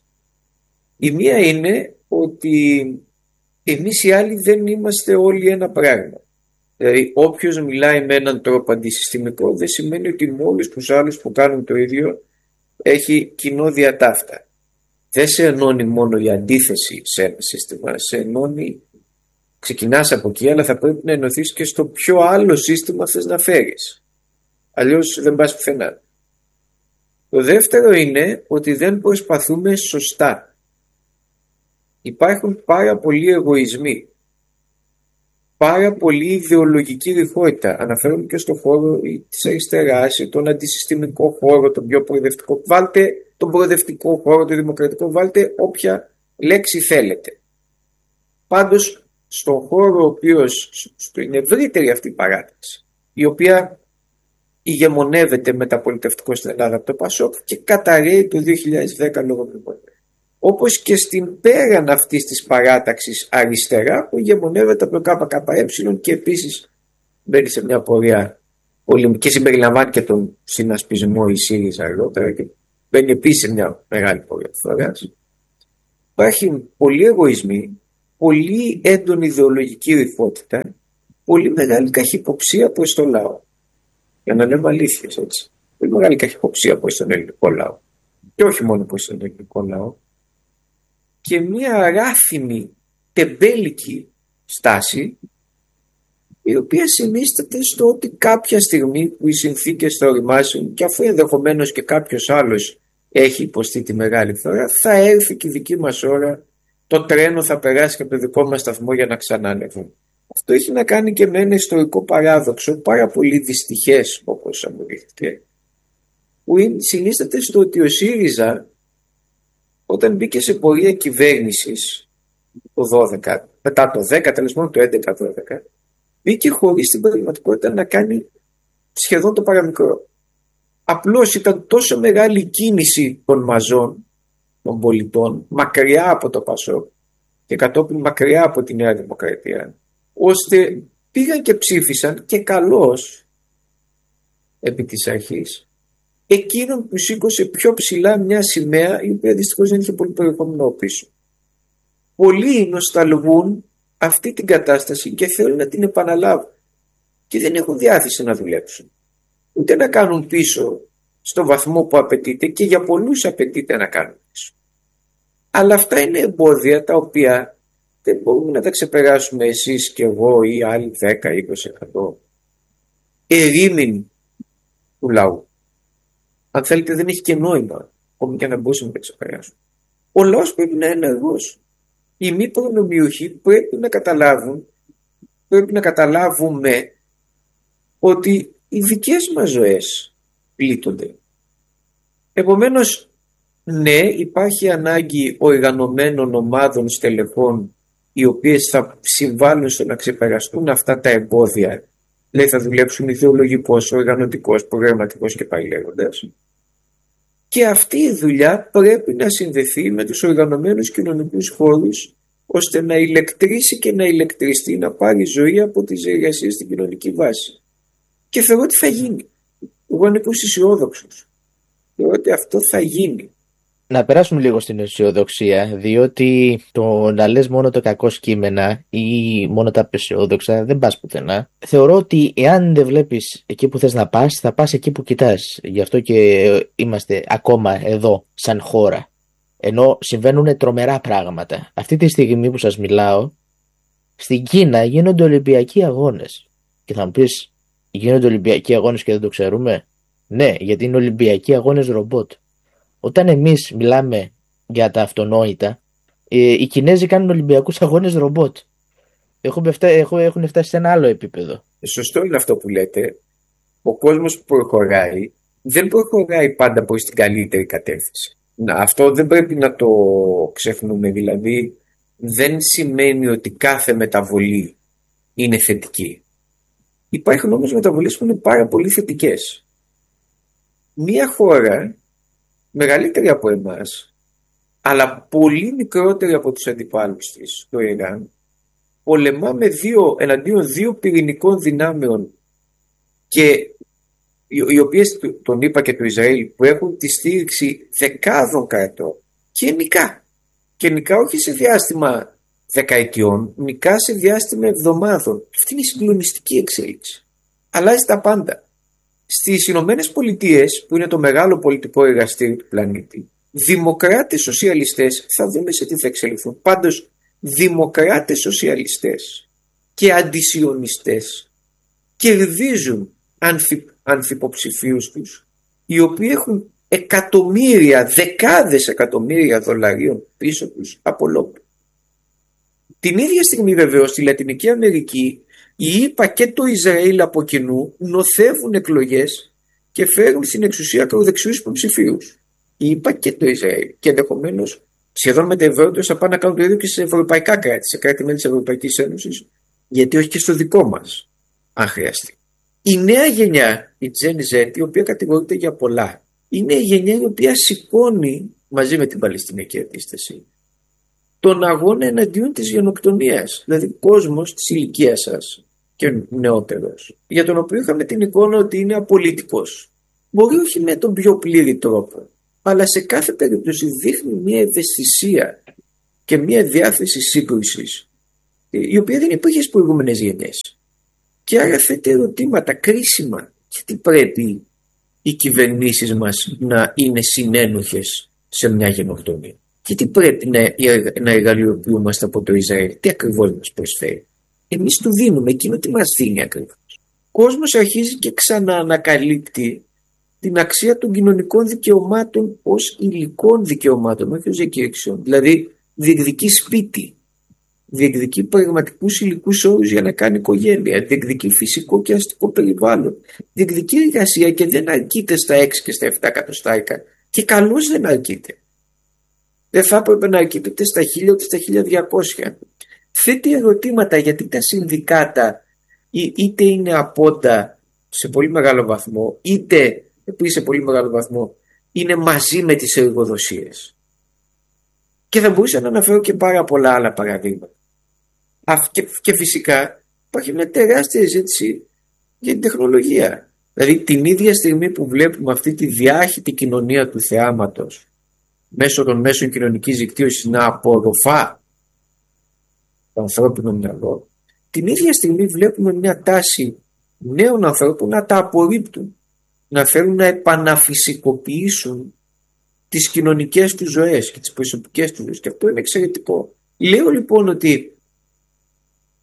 Η μία είναι ότι εμείς οι άλλοι δεν είμαστε όλοι ένα πράγμα. Δηλαδή, όποιος μιλάει με έναν τρόπο αντισυστημικό δεν σημαίνει ότι με όλους τους άλλους που κάνουν το ίδιο έχει κοινό διατάφτα. Δεν σε ενώνει μόνο η αντίθεση σε ένα σύστημα, σε ενώνει, ξεκινάς από εκεί, αλλά θα πρέπει να ενωθείς και στο ποιο άλλο σύστημα θες να φέρεις. Αλλιώς δεν πας πουθενά. Το δεύτερο είναι ότι δεν προσπαθούμε σωστά. Υπάρχουν πάρα πολλοί εγωισμοί, πάρα πολύ ιδεολογική ρηχότητα. Αναφέρομαι και στον χώρο της αριστεράς, τον αντισυστημικό χώρο, τον πιο προοδευτικό. Βάλτε τον προοδευτικό χώρο, τον δημοκρατικό, βάλτε όποια λέξη θέλετε. Πάντως, στον χώρο ο οποίος, στην ευρύτερη αυτή παράταξη, η οποία ηγεμονεύεται μεταπολιτευτικό στην Ελλάδα από το ΠΑΣΟΚ και καταρρέει το δύο χιλιάδες δέκα λόγω μνημονίου. Όπως και στην πέραν αυτής της παράταξης αριστερά που ηγεμονεύεται από το ΚΚΕ και επίσης μπαίνει σε μια πορεία και συμπεριλαμβάνει και τον συνασπισμό η ΣΥΡΙΖΑ αργότερα και μπαίνει επίσης σε μια μεγάλη πορεία φοράς. Υπάρχει πολλοί εγωισμοί, πολύ έντονη ιδεολογική ρηχότητα, πολύ μεγάλη καχυποψία προς το λαό. Για να λέμε αλήθειες, έτσι. Πολύ μεγάλη καχυποψία προς τον ελληνικό λαό. Και όχι μόνο προς τον ελληνικό λαό. Και μια αράθινη, τεμπέλικη στάση, η οποία συνίσταται στο ότι κάποια στιγμή που οι συνθήκες θα οριμάσουν και αφού ενδεχομένως και κάποιος άλλος έχει υποστεί τη μεγάλη φορά, θα έρθει και η δική μας ώρα, το τρένο θα περάσει από το δικό μας σταθμό για να ξανανεύουν. Αυτό έχει να κάνει και με ένα ιστορικό παράδοξο, πάρα πολύ δυστυχές όπως αμβλήθηκε, που συνίσταται στο ότι ο ΣΥΡΙΖΑ όταν μπήκε σε πορεία κυβέρνησης το δώδεκα, μετά το δέκα, τέλος πάντων το έντεκα δώδεκα, μπήκε χωρίς την πραγματικότητα να κάνει σχεδόν το παραμικρό. Απλώς ήταν τόσο μεγάλη κίνηση των μαζών, των πολιτών, μακριά από το ΠΑΣΟΚ και κατόπιν μακριά από τη Νέα Δημοκρατία, ώστε πήγαν και ψήφισαν και καλώς επί της αρχής εκείνον που σήκωσε πιο ψηλά μια σημαία η οποία δυστυχώς δεν είχε πολύ περιεχόμενο πίσω. Πολλοί νοσταλγούν αυτή την κατάσταση και θέλουν να την επαναλάβουν και δεν έχουν διάθεση να δουλέψουν ούτε να κάνουν πίσω στο βαθμό που απαιτείται, και για πολλούς απαιτείται να κάνουν πίσω. Αλλά αυτά είναι εμπόδια τα οποία δεν μπορούμε να τα ξεπεράσουμε εσείς και εγώ ή άλλοι δέκα με είκοσι τοις εκατό ερήμην του λαού. Αν θέλετε, δεν έχει και νόημα, ακόμη και να μπορούσαμε να τα ξεπεράσουμε. Ο λαός πρέπει να είναι ενεργός. Οι μη προνομιούχοι πρέπει να καταλάβουν, πρέπει να καταλάβουμε ότι οι δικές μας ζωές πλήττονται. Επομένως, ναι, υπάρχει ανάγκη οργανωμένων ομάδων στελεχών οι οποίες θα συμβάλλουν στο να ξεπεραστούν αυτά τα εμπόδια. Δηλαδή θα δουλέψουν ιδεολογικός, οργανωτικός, προγραμματικός και πάει λέγοντας. Και αυτή η δουλειά πρέπει να συνδεθεί με τους οργανωμένους κοινωνικούς χώρους, ώστε να ηλεκτρήσει και να ηλεκτριστεί, να πάρει ζωή από τις εργασίες στην κοινωνική βάση. Και θεωρώ ότι θα γίνει. Εγώ είμαι αισιόδοξος. Θεωρώ ότι αυτό θα γίνει. Να περάσουμε λίγο στην αισιοδοξία, διότι το να λες μόνο τα κακό κείμενα ή μόνο τα απεσιόδοξα δεν πας πουθενά. Θεωρώ ότι εάν δεν βλέπεις εκεί που θες να πας, θα πας εκεί που κοιτάς. Γι' αυτό και είμαστε ακόμα εδώ σαν χώρα. Ενώ συμβαίνουν τρομερά πράγματα. Αυτή τη στιγμή που σας μιλάω, στην Κίνα γίνονται Ολυμπιακοί αγώνες. Και θα μου πεις, γίνονται Ολυμπιακοί αγώνες και δεν το ξέρουμε? Ναι, γιατί είναι Ολυμπιακοί αγώνες ρομπότ. Όταν εμείς μιλάμε για τα αυτονόητα, ε, οι Κινέζοι κάνουν Ολυμπιακούς αγώνες ρομπότ. Έχουν, έχουν φτάσει σε ένα άλλο επίπεδο. Σωστό είναι αυτό που λέτε. Ο κόσμος που προχωράει δεν προχωράει πάντα προς την καλύτερη κατεύθυνση. Να, αυτό δεν πρέπει να το ξεχνούμε. Δηλαδή δεν σημαίνει ότι κάθε μεταβολή είναι θετική. Υπάρχουν όμως μεταβολές που είναι πάρα πολύ θετικές. Μία χώρα μεγαλύτερη από εμάς, αλλά πολύ μικρότερη από τους αντιπάλους της, το Ιράν, πολεμά με δύο, εναντίον δύο πυρηνικών δυνάμεων, και οι οποίες, τον είπα, και του Ισραήλ, που έχουν τη στήριξη δεκάδων κρατών, και νικά. Και νικά όχι σε διάστημα δεκαετιών, νικά σε διάστημα εβδομάδων. Αυτή είναι η συγκλονιστική εξέλιξη. Αλλάζει τα πάντα. Στις Ηνωμένες Πολιτείες, που είναι το μεγάλο πολιτικό εργαστήριο του πλανήτη, δημοκράτες σοσιαλιστές, θα δούμε σε τι θα εξελιχθούν. Πάντως, δημοκράτες σοσιαλιστές και αντισιωνιστές κερδίζουν ανθι, ανθυποψηφίους τους, οι οποίοι έχουν εκατομμύρια, δεκάδες εκατομμύρια δολαρίων πίσω τους από λόμπι. Την ίδια στιγμή βεβαίως στη Λατινική Αμερική, οι ΗΠΑ και το Ισραήλ από κοινού νοθεύουν εκλογές και φέρουν στην εξουσία ακροδεξιούς υποψηφίους. Οι ΗΠΑ και το Ισραήλ. Και ενδεχομένως σχεδόν μετεβαίνοντας θα πάνε να κάνουν το ίδιο και σε ευρωπαϊκά κράτη, σε κράτη-μέλη της Ευρωπαϊκής Ένωσης, γιατί όχι και στο δικό μας, αν χρειαστεί. Η νέα γενιά, η Gen Z, η οποία κατηγορείται για πολλά, είναι η γενιά η οποία σηκώνει μαζί με την Παλαιστινιακή Αντίσταση τον αγώνα εναντίον της γενοκτονίας. Δηλαδή κόσμος της ηλικίας σας και νεότερος, για τον οποίο είχαμε την εικόνα ότι είναι απολυτικός. Μπορεί όχι με τον πιο πλήρη τρόπο, αλλά σε κάθε περίπτωση δείχνει μια ευαισθησία και μια διάθεση σύγκρουσης, η οποία δεν υπήρχε στις προηγούμενες γενιές. Και άρα θέτει ερωτήματα κρίσιμα. Γιατί πρέπει οι κυβερνήσεις μας να είναι συνένοχες σε μια γενοκτονία? Γιατί πρέπει να, να εργαλειοποιούμαστε από το Ισραήλ? Τι ακριβώς μας προσφέρει? Εμείς του δίνουμε εκείνο τι μας δίνει ακριβώς. Ο κόσμος αρχίζει και ξαναανακαλύπτει την αξία των κοινωνικών δικαιωμάτων ως υλικών δικαιωμάτων, όχι ως διακήρυξεων. Δηλαδή διεκδικεί σπίτι, διεκδικεί πραγματικούς υλικούς όρους για να κάνει οικογένεια, διεκδικεί φυσικό και αστικό περιβάλλον, διεκδικεί εργασία και δεν αρκείται στα έξι και στα επτά εκατοστάρικα. Και καλώς δεν αρκείται. Δεν θα έπρεπε να αρκείται ούτε στα χίλια ούτε στα χίλια διακόσια. Θέτει ερωτήματα γιατί τα συνδικάτα είτε είναι απόντα σε πολύ μεγάλο βαθμό, είτε επίσης σε πολύ μεγάλο βαθμό είναι μαζί με τις εργοδοσίες. Και θα μπορούσα να αναφέρω και πάρα πολλά άλλα παραδείγματα. Και, και φυσικά υπάρχει μια τεράστια ζήτηση για την τεχνολογία. Δηλαδή την ίδια στιγμή που βλέπουμε αυτή τη διάχυτη κοινωνία του θεάματος μέσω των μέσων κοινωνικής δικτύωσης να απορροφά το ανθρώπινο μυαλό, την ίδια στιγμή βλέπουμε μια τάση νέων ανθρώπων να τα απορρίπτουν, να θέλουν να επαναφυσικοποιήσουν τις κοινωνικές τους ζωές και τις προσωπικές τους ζωές, και αυτό είναι εξαιρετικό. Λέω λοιπόν ότι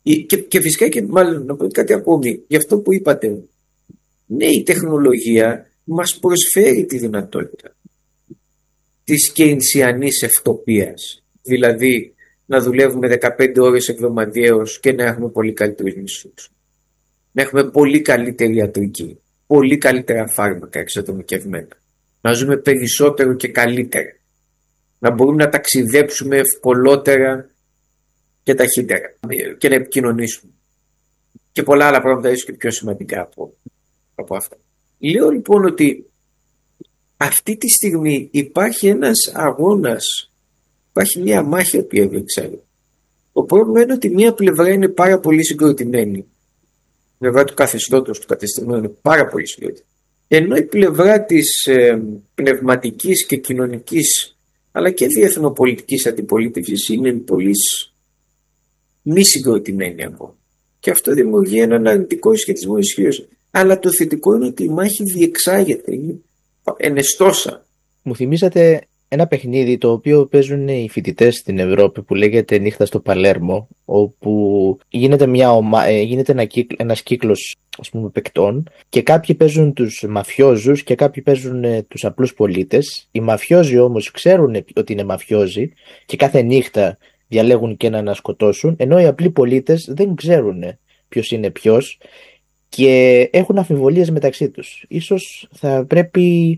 Και, και φυσικά και μάλλον να πω κάτι ακόμη για αυτό που είπατε. Ναι, η τεχνολογία μας προσφέρει τη δυνατότητα της κεινσιανής ευτοπίας, δηλαδή να δουλεύουμε δεκαπέντε ώρες εβδομαδιαίως και να έχουμε πολύ καλύτερους μισθούς, να έχουμε πολύ καλύτερη ιατρική, πολύ καλύτερα φάρμακα εξατομικευμένα, να ζούμε περισσότερο και καλύτερα, να μπορούμε να ταξιδέψουμε ευκολότερα και ταχύτερα και να επικοινωνήσουμε και πολλά άλλα πράγματα ίσως και πιο σημαντικά από, από αυτά. Λέω λοιπόν ότι αυτή τη στιγμή υπάρχει ένας αγώνας, υπάρχει μια μάχη που έδειξε. Το πρόβλημα είναι ότι μια πλευρά είναι πάρα πολύ συγκροτημένη. Η πλευρά του καθεστώτος, του κατεστημένου είναι πάρα πολύ συγκροτημένη. Ενώ η πλευρά της ε, πνευματικής και κοινωνικής αλλά και διεθνοπολιτικής αντιπολίτευσης είναι πολύ μη συγκροτημένη ακόμα. Και αυτό δημιουργεί έναν αρνητικό σχετισμό ισχύως. Αλλά το θετικό είναι ότι η μάχη διεξάγεται, είναι ενεστώσα. Μου θυμήσατε ένα παιχνίδι το οποίο παίζουν οι φοιτητές στην Ευρώπη που λέγεται Νύχτα στο Παλέρμο, όπου γίνεται, μια ομα... γίνεται ένα κύκλ... ένας κύκλος, ας πούμε, παικτών και κάποιοι παίζουν τους μαφιόζους και κάποιοι παίζουν τους απλούς πολίτες. Οι μαφιόζοι όμως ξέρουν ότι είναι μαφιόζοι και κάθε νύχτα διαλέγουν και έναν να σκοτώσουν, ενώ οι απλοί πολίτες δεν ξέρουν ποιος είναι ποιος και έχουν αμφιβολίες μεταξύ τους. Ίσως θα πρέπει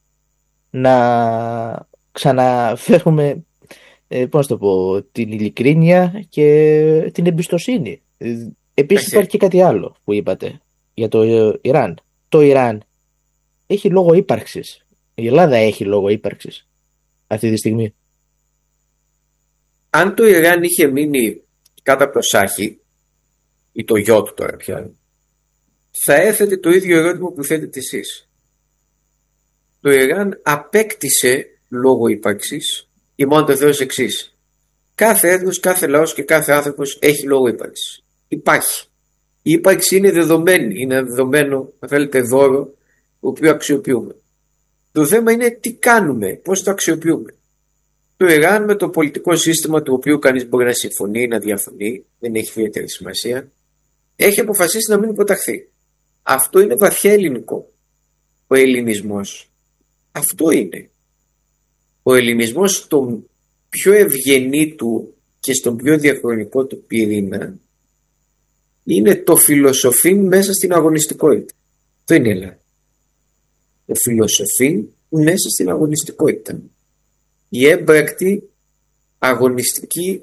να ξαναφέρουμε ε, πώς το πω, την ειλικρίνεια και την εμπιστοσύνη. Επίσης υπάρχει και κάτι άλλο που είπατε για το Ιράν. Το Ιράν έχει λόγο ύπαρξης. Η Ελλάδα έχει λόγο ύπαρξης αυτή τη στιγμή. Αν το Ιράν είχε μείνει κάτω από το Σάχι ή το γιο του τώρα πια, θα έθετε το ίδιο ερώτημα που θέτετε εσείς. Το Ιράν απέκτησε λόγο ύπαρξης ή μόνο το Θεός εξής. Κάθε έθνος, κάθε λαός και κάθε άνθρωπος έχει λόγο ύπαρξης. Υπάρχει. Η ύπαρξη είναι δεδομένη. Είναι δεδομένο, αν θέλετε, δώρο το οποίο αξιοποιούμε. Το θέμα είναι τι κάνουμε, πώς το αξιοποιούμε. Το Ιράν με το πολιτικό σύστημα του οποίου κανείς μπορεί να συμφωνεί ή να διαφωνεί, δεν έχει ιδιαίτερη σημασία, έχει αποφασίσει να μην υποταχθεί. Αυτό είναι βαθιά ελληνικό. Ο ελληνισμός. Αυτό είναι. Ο ελληνισμός στον πιο ευγενή του και στον πιο διαχρονικό του πυρήνα είναι το φιλοσοφήν μέσα στην αγωνιστικότητα. Αυτό είναι η Ελλάδα. Το φιλοσοφήν μέσα στην αγωνιστικότητα. Η έμπρακτη αγωνιστική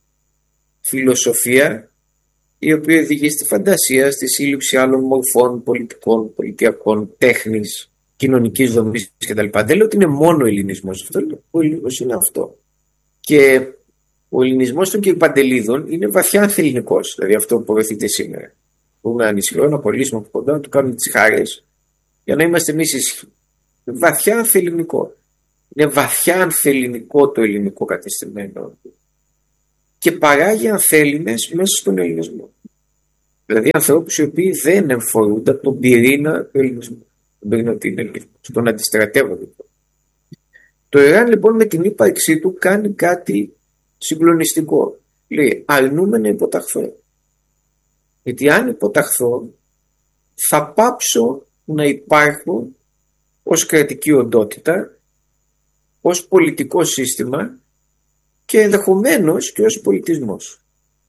φιλοσοφία η οποία οδηγεί στη φαντασία, στη σύλληψη άλλων μορφών πολιτικών, πολιτιακών, τέχνης, κοινωνικής δομής κτλ. Δεν λέω ότι είναι μόνο ο ελληνισμός. Αυτό λέω, ο ελληνισμός είναι αυτό. Και ο ελληνισμός των κυρπαντελίδων είναι βαθιά ανθελληνικός. Δηλαδή αυτό που προωθείται σήμερα. Μπορούμε να ανησυχούμε, να απολύσουμε από κοντά, να του κάνουμε τις χάρες για να είμαστε εμείς ισχυροί. Βαθιά ανθελληνικό. Είναι βαθιά ανθελληνικό το ελληνικό κατεστημένο και παράγει ανθέλληνες μέσα στον ελληνισμό. Δηλαδή ανθρώπους οι οποίοι δεν εμφορούνται από τον πυρήνα του ελληνισμού. Τον πυρήνα του ελληνισμού, στον αντιστρατεύονται. Το Ιράν λοιπόν με την ύπαρξή του κάνει κάτι συγκλονιστικό. Λέει αρνούμε να υποταχθώ. Γιατί αν υποταχθώ θα πάψω να υπάρχω ως κρατική οντότητα, ως πολιτικό σύστημα και ενδεχομένως και ως πολιτισμός.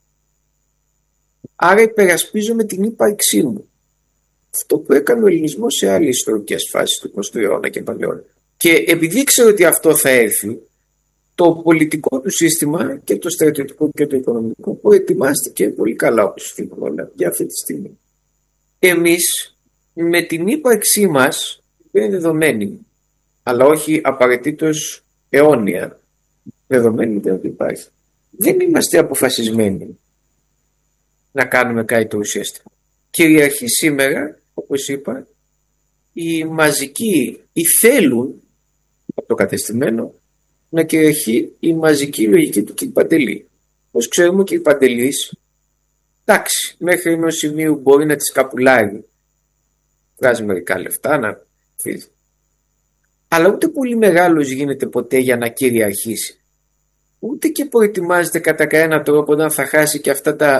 Άρα υπερασπίζομαι την ύπαρξή μου. Αυτό που έκανε ο ελληνισμός σε άλλες ιστορικές φάσεις του εικοστού αιώνα και παλαιότερα. Και επειδή ξέρω ότι αυτό θα έρθει, το πολιτικό του σύστημα και το στρατιωτικό και το οικονομικό προετοιμάστηκε πολύ καλά, όπως θυμάμαι όλα για αυτή τη στιγμή. Εμείς με την ύπαρξή μας που είναι δεδομένη, αλλά όχι απαραίτητος αιώνια, δεδομένη δεν υπάρχει, δεν είμαστε αποφασισμένοι να κάνουμε κάτι το ουσιαστικό. Κυριαρχεί σήμερα, όπως είπα, οι μαζικοί, οι θέλουν από το κατεστημένο να κυριαρχεί η μαζική λογική του κ. Παντελή. Όπως ξέρουμε ο κ. Παντελής, εντάξει, μέχρι ενός σημείου μπορεί να τις καπουλάρει, βγάζει μερικά λεφτά να φύγει. Αλλά ούτε πολύ μεγάλος γίνεται ποτέ για να κυριαρχήσει. Ούτε και προετοιμάζεται κατά κανένα τρόπο να θα χάσει και αυτά τα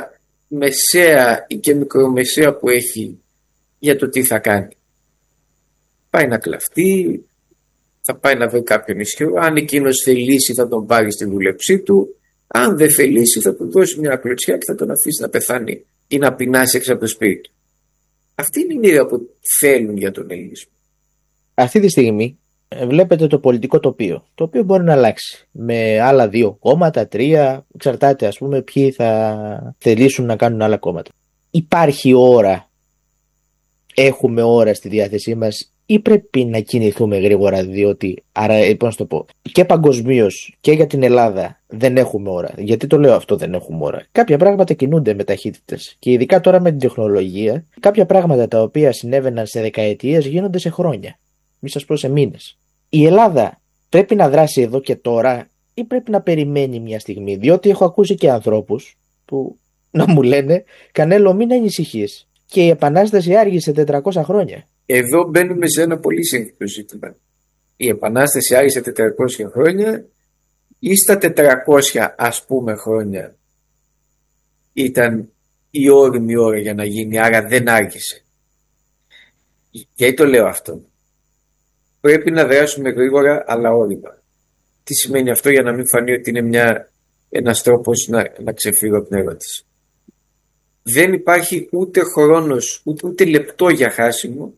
μεσαία ή και μικρομεσαία που έχει για το τι θα κάνει. Πάει να κλαφτεί, θα πάει να βρει κάποιον ισχυρό. Αν εκείνος θελήσει θα τον πάρει στη δούλεψή του. Αν δεν θελήσει θα του δώσει μια κλωτσιά και θα τον αφήσει να πεθάνει ή να πεινάσει έξω από το σπίτι του. Αυτή είναι η ιδέα που θέλουν για τον ελληνισμό. Αυτή τη στιγμή βλέπετε το πολιτικό τοπίο, το οποίο μπορεί να αλλάξει με άλλα δύο κόμματα, τρία, εξαρτάται ας πούμε ποιοι θα θελήσουν να κάνουν άλλα κόμματα. Υπάρχει ώρα, έχουμε ώρα στη διάθεσή μας ή πρέπει να κινηθούμε γρήγορα, διότι άρα, πώς να το πω, και παγκοσμίως και για την Ελλάδα δεν έχουμε ώρα. Γιατί το λέω αυτό, δεν έχουμε ώρα? Κάποια πράγματα κινούνται με ταχύτητες και ειδικά τώρα με την τεχνολογία, κάποια πράγματα τα οποία συνέβαιναν σε δεκαετίες γίνονται σε χρόνια, μη σας πω σε μήνες. Η Ελλάδα πρέπει να δράσει εδώ και τώρα ή πρέπει να περιμένει μια στιγμή? Διότι έχω ακούσει και ανθρώπους που να μου λένε «Κανέλο, μην ανησυχείς, και η Επανάσταση άργησε τετρακόσια χρόνια». Εδώ μπαίνουμε σε ένα πολύ σύνθετο ζήτημα. Η Επανάσταση άργησε τετρακόσια χρόνια ή στα τετρακόσια ας πούμε χρόνια ήταν η όριμη ώρα για να γίνει, άρα δεν άργησε? Γιατί το λέω αυτό? Πρέπει να δράσουμε γρήγορα αλλά όρημα. Τι σημαίνει αυτό, για να μην φανεί ότι είναι μια, ένας τρόπος να, να ξεφύγω από την ερώτηση? Δεν υπάρχει ούτε χρόνος ούτε, ούτε λεπτό για χάσιμο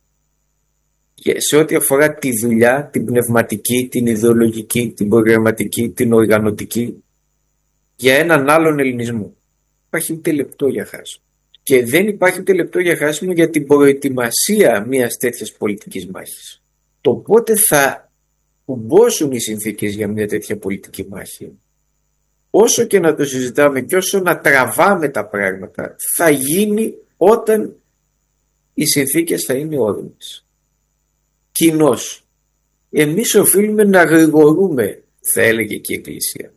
σε ό,τι αφορά τη δουλειά, την πνευματική, την ιδεολογική, την προγραμματική, την οργανωτική για έναν άλλον ελληνισμό. Υπάρχει ούτε λεπτό για χάσιμο. Και δεν υπάρχει ούτε λεπτό για χάσιμο για την προετοιμασία μιας τέτοιας πολιτικής μάχης. Το πότε θα κουμπώσουν οι συνθήκες για μια τέτοια πολιτική μάχη, όσο και να το συζητάμε και όσο να τραβάμε τα πράγματα, θα γίνει όταν οι συνθήκες θα είναι όριμες. Κοινώς, εμείς οφείλουμε να γρηγορούμε, θα έλεγε και η Εκκλησία.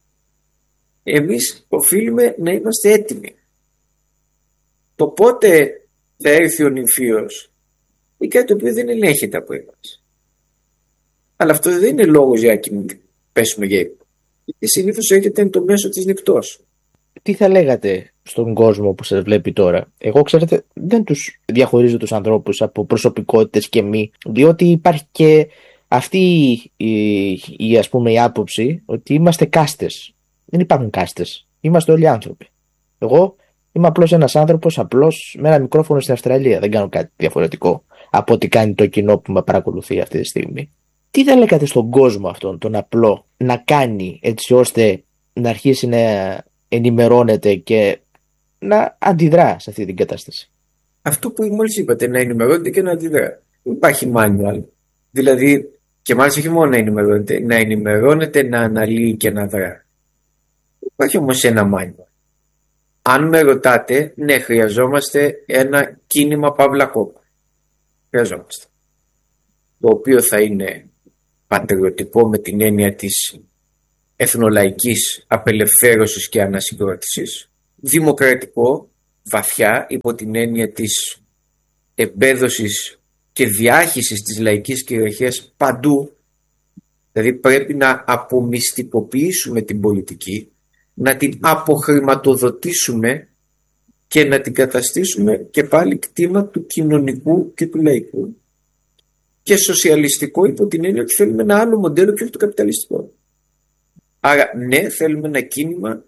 Εμείς οφείλουμε να είμαστε έτοιμοι. Το πότε θα έρθει ο νυμφίος είναι κάτι το οποίο δεν ελέγχεται από εμάς. Αλλά αυτό δεν είναι λόγος για να πέσουμε για ύπνο. Συνήθως έρχεται εν το μέσο της νυχτός. Τι θα λέγατε στον κόσμο που σας βλέπει τώρα? Εγώ, ξέρετε, δεν τους διαχωρίζω τους ανθρώπους από προσωπικότητες και μη, διότι υπάρχει και αυτή η, η, ας πούμε, η άποψη ότι είμαστε κάστες. Δεν υπάρχουν κάστες. Είμαστε όλοι άνθρωποι. Εγώ είμαι απλώς ένας άνθρωπος, απλώς με ένα μικρόφωνο στην Αυστραλία. Δεν κάνω κάτι διαφορετικό από ό,τι κάνει το κοινό που με παρακολουθεί αυτή τη στιγμή. Τι θα λέγατε στον κόσμο αυτόν, τον απλό, να κάνει έτσι ώστε να αρχίσει να ενημερώνεται και να αντιδρά σε αυτή την κατάσταση? Αυτό που μόλις είπατε, να ενημερώνεται και να αντιδρά. Υπάρχει manual. Δηλαδή, και μάλιστα όχι μόνο να ενημερώνεται, να ενημερώνεται, να αναλύει και να δρά. Υπάρχει όμως ένα manual. Αν με ρωτάτε, ναι, χρειαζόμαστε ένα κίνημα παύλα κόμμα. Χρειαζόμαστε. Το οποίο θα είναι πατριωτικό με την έννοια της εθνολαϊκής απελευθέρωσης και ανασυγκρότησης, δημοκρατικό βαθιά υπό την έννοια της εμπέδωσης και διάχυσης της λαϊκής κυριαρχίας παντού. Δηλαδή πρέπει να απομυστικοποιήσουμε την πολιτική, να την αποχρηματοδοτήσουμε και να την καταστήσουμε και πάλι κτήμα του κοινωνικού και του λαϊκού, και σοσιαλιστικό υπό την έννοια ότι θέλουμε ένα άλλο μοντέλο και όχι το καπιταλιστικό. Άρα ναι, θέλουμε ένα κίνημα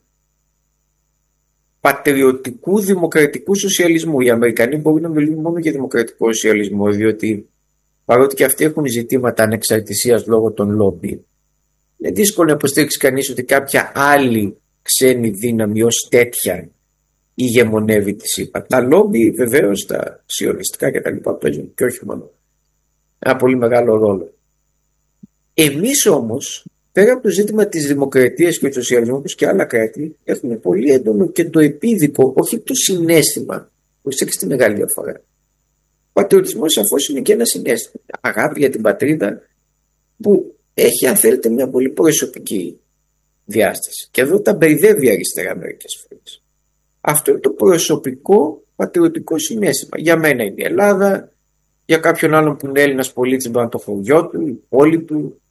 πατριωτικού δημοκρατικού σοσιαλισμού. Οι Αμερικανοί μπορούν να μιλούν μόνο για δημοκρατικό σοσιαλισμό, διότι παρότι και αυτοί έχουν ζητήματα ανεξαρτησίας λόγω των λόμπι, είναι δύσκολο να υποστήριξει κανείς ότι κάποια άλλη ξένη δύναμη ως τέτοια ηγεμονεύει τη ΣΥΠΑ. Τα λόμπι βεβαίως, τα σιωνιστικά κτλ. Παίζουν και όχι μόνο ένα πολύ μεγάλο ρόλο. Εμείς όμως, πέρα από το ζήτημα της δημοκρατίας και του σοσιαλισμού, όπως και άλλα κράτη, έχουμε πολύ έντονο και το επίδικο, όχι το συναίσθημα. Προσέξτε τη μεγάλη διαφορά. Ο πατριωτισμός σαφώς είναι και ένα συναίσθημα. Αγάπη για την πατρίδα που έχει, αν θέλετε, μια πολύ προσωπική διάσταση. Και εδώ τα μπερδεύει η αριστερά μερικές φορές. Αυτό είναι το προσωπικό πατριωτικό συναίσθημα. Για μένα είναι η Ελλάδα, για κάποιον άλλον που είναι Έλληνας πολίτης μπορεί να το χωριό του, η πόλη του, η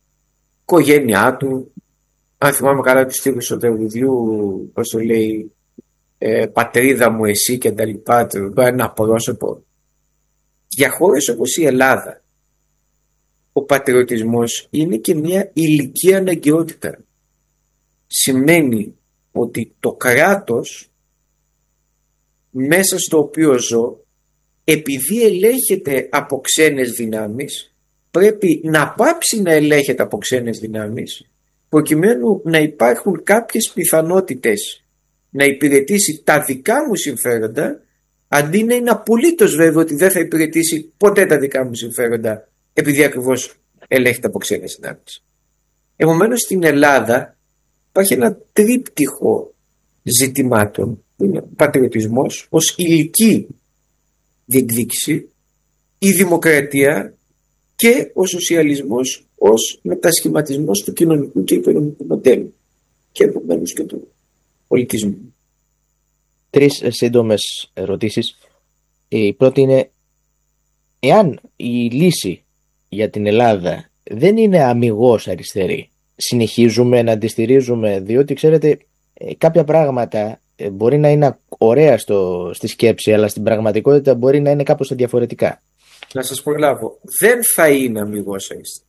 οικογένειά του. Αν θυμάμαι καλά τη στίχους του τραγουδιού, πώς το λέει, ε, πατρίδα μου εσύ και τα λοιπά, ένα πρόσωπο. Για χώρες όπως η Ελλάδα, ο πατριωτισμός είναι και μια ηλική αναγκαιότητα. Σημαίνει ότι το κράτος μέσα στο οποίο ζω, επειδή ελέγχεται από ξένες δυνάμεις, πρέπει να πάψει να ελέγχεται από ξένες δυνάμεις, προκειμένου να υπάρχουν κάποιες πιθανότητες να υπηρετήσει τα δικά μου συμφέροντα, αντί να είναι απολύτως βέβαιο ότι δεν θα υπηρετήσει ποτέ τα δικά μου συμφέροντα, επειδή ακριβώς ελέγχεται από ξένες δυνάμεις. Επομένως στην Ελλάδα υπάρχει ένα τρίπτυχο ζητημάτων, που είναι ο πατριωτισμός ως ηλική διεκδίκηση, η δημοκρατία και ο σοσιαλισμός ως μετασχηματισμός του κοινωνικού και οικονομικού μοντέλου και επομένως και του πολιτισμού. Τρεις σύντομες ερωτήσεις. Η πρώτη είναι, εάν η λύση για την Ελλάδα δεν είναι αμιγώς αριστερή, συνεχίζουμε να τη στηρίζουμε, διότι ξέρετε κάποια πράγματα μπορεί να είναι ωραία στο, στη σκέψη, αλλά στην πραγματικότητα μπορεί να είναι κάπως διαφορετικά. Να σας προλάβω, δεν θα είναι αμιγώς αριστερή.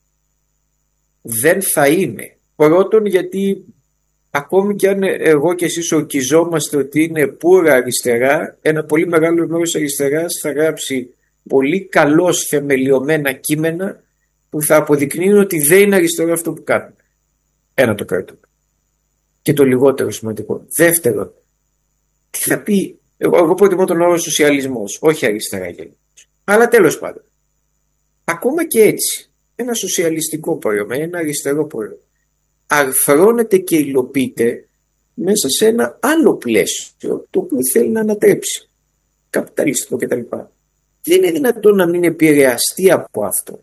Δεν θα είναι. Πρώτον, γιατί ακόμη και αν εγώ και εσείς ορκιζόμαστε ότι είναι πουρα αριστερά, ένα πολύ μεγάλο μέρος αριστεράς θα γράψει πολύ καλώς θεμελιωμένα κείμενα που θα αποδεικνύουν ότι δεν είναι αριστερό αυτό που κάνουν. Ένα το κάτω. Και το λιγότερο σημαντικό. Δεύτερον, τι θα πει, εγώ, εγώ προτιμώ τον όρο σοσιαλισμός, όχι αριστερά γενικώς. Αλλά τέλος πάντων, ακόμα και έτσι, ένα σοσιαλιστικό προϊόν, ένα αριστερό προϊόν, αρθρώνεται και υλοποιείται μέσα σε ένα άλλο πλαίσιο, το οποίο θέλει να ανατρέψει, καπιταλιστικό κτλ. Δεν είναι δυνατόν να μην επηρεαστεί από αυτό.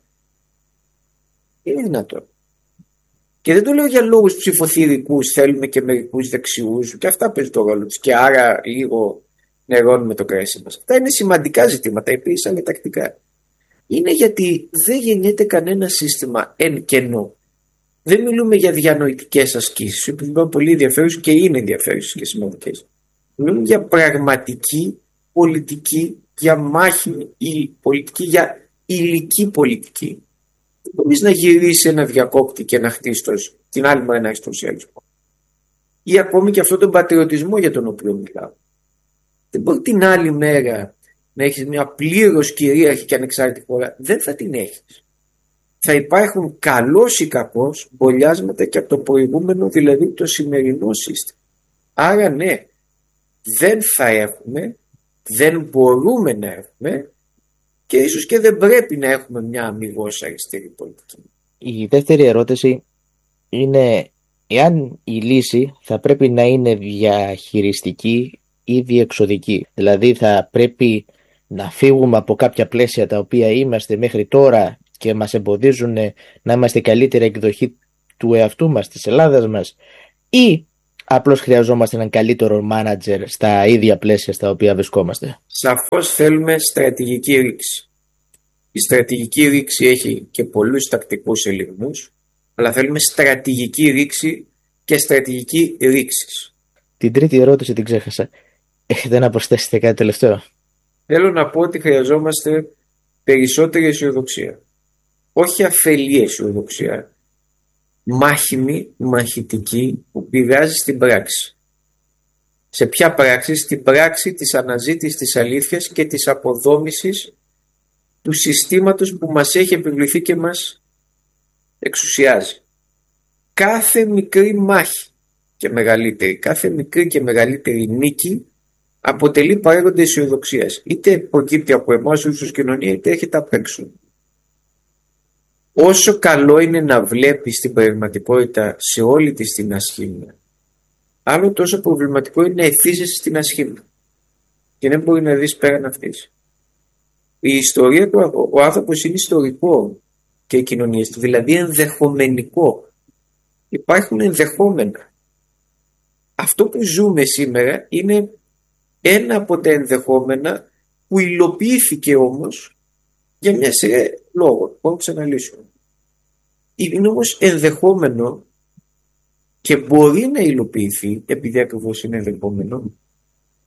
Είναι δυνατόν. Και δεν το λέω για λόγους ψηφοθυρικούς, θέλουμε και μερικούς δεξιούς, και αυτά παίζουν το ρόλο τους. Και άρα λίγο νερώνουμε το κρέσι μας. Αυτά είναι σημαντικά ζητήματα, επίσης ανετακτικά. Είναι γιατί δεν γεννιέται κανένα σύστημα εν κενό. Δεν μιλούμε για διανοητικές ασκήσεις, που είναι πολύ ενδιαφέρουσες και είναι ενδιαφέρουσες και σημαντικές. Μιλούμε για πραγματική πολιτική, για μάχη ή πολιτική, για υλική πολιτική. Δεν μπορείς να γυρίσει ένα διακόπτη και να χτίσει την άλλη μέρα να έχεις τον σοσιαλισμό. Ή ακόμη και αυτόν τον πατριωτισμό για τον οποίο μιλάω. Δεν μπορεί την άλλη μέρα να έχεις μια πλήρως κυρίαρχη και ανεξάρτητη χώρα. Δεν θα την έχεις. Θα υπάρχουν καλώς ή κακώς μπολιάσματα και από το προηγούμενο, δηλαδή το σημερινό σύστημα. Άρα ναι, δεν θα έχουμε, δεν μπορούμε να έχουμε και ίσως και δεν πρέπει να έχουμε μια αμιγώς αριστερή πολιτική. Η δεύτερη ερώτηση είναι εάν η λύση θα πρέπει να είναι διαχειριστική ή διεξοδική. Δηλαδή θα πρέπει να φύγουμε από κάποια πλαίσια τα οποία είμαστε μέχρι τώρα και μας εμποδίζουν να είμαστε καλύτερη εκδοχή του εαυτού μας, της Ελλάδας μας, ή απλώς χρειαζόμαστε έναν καλύτερο μάνατζερ στα ίδια πλαίσια στα οποία βρισκόμαστε. Σαφώς θέλουμε στρατηγική ρήξη. Η στρατηγική ρήξη έχει και πολλούς τακτικούς ελιγμούς, αλλά θέλουμε στρατηγική ρήξη και στρατηγική ρήξης. Την τρίτη ερώτηση την ξέχασα. Έχετε να προσθέσετε κάτι τελευταίο? Θέλω να πω ότι χρειαζόμαστε περισσότερη αισιοδοξία. Όχι αφελή αισιοδοξία. Μάχημη, μαχητική, που πηγάζει στην πράξη. Σε ποια πράξη? Στην πράξη της αναζήτησης της αλήθειας και της αποδόμησης του συστήματος που μας έχει επιβληθεί και μας εξουσιάζει. Κάθε μικρή μάχη και μεγαλύτερη, κάθε μικρή και μεγαλύτερη νίκη αποτελεί παράγοντα αισιοδοξίας. Είτε προκύπτει από εμάς ως κοινωνία, είτε έχετε απ' έξω. Όσο καλό είναι να βλέπεις την πραγματικότητα σε όλη της την ασχήμια, άλλο τόσο προβληματικό είναι να εθίζεσαι στην ασχήμια και δεν μπορεί να δεις πέραν αυτής. Η ιστορία του, ο άνθρωπος είναι ιστορικό και οι κοινωνίες του, δηλαδή ενδεχομενικό. Υπάρχουν ενδεχόμενα. Αυτό που ζούμε σήμερα είναι ένα από τα ενδεχόμενα που υλοποιήθηκε όμως για μια σειρά λόγων. Μπορώ να ξαναλύσω. Είναι όμως ενδεχόμενο και μπορεί να υλοποιηθεί, επειδή ακριβώς είναι ενδεχόμενο,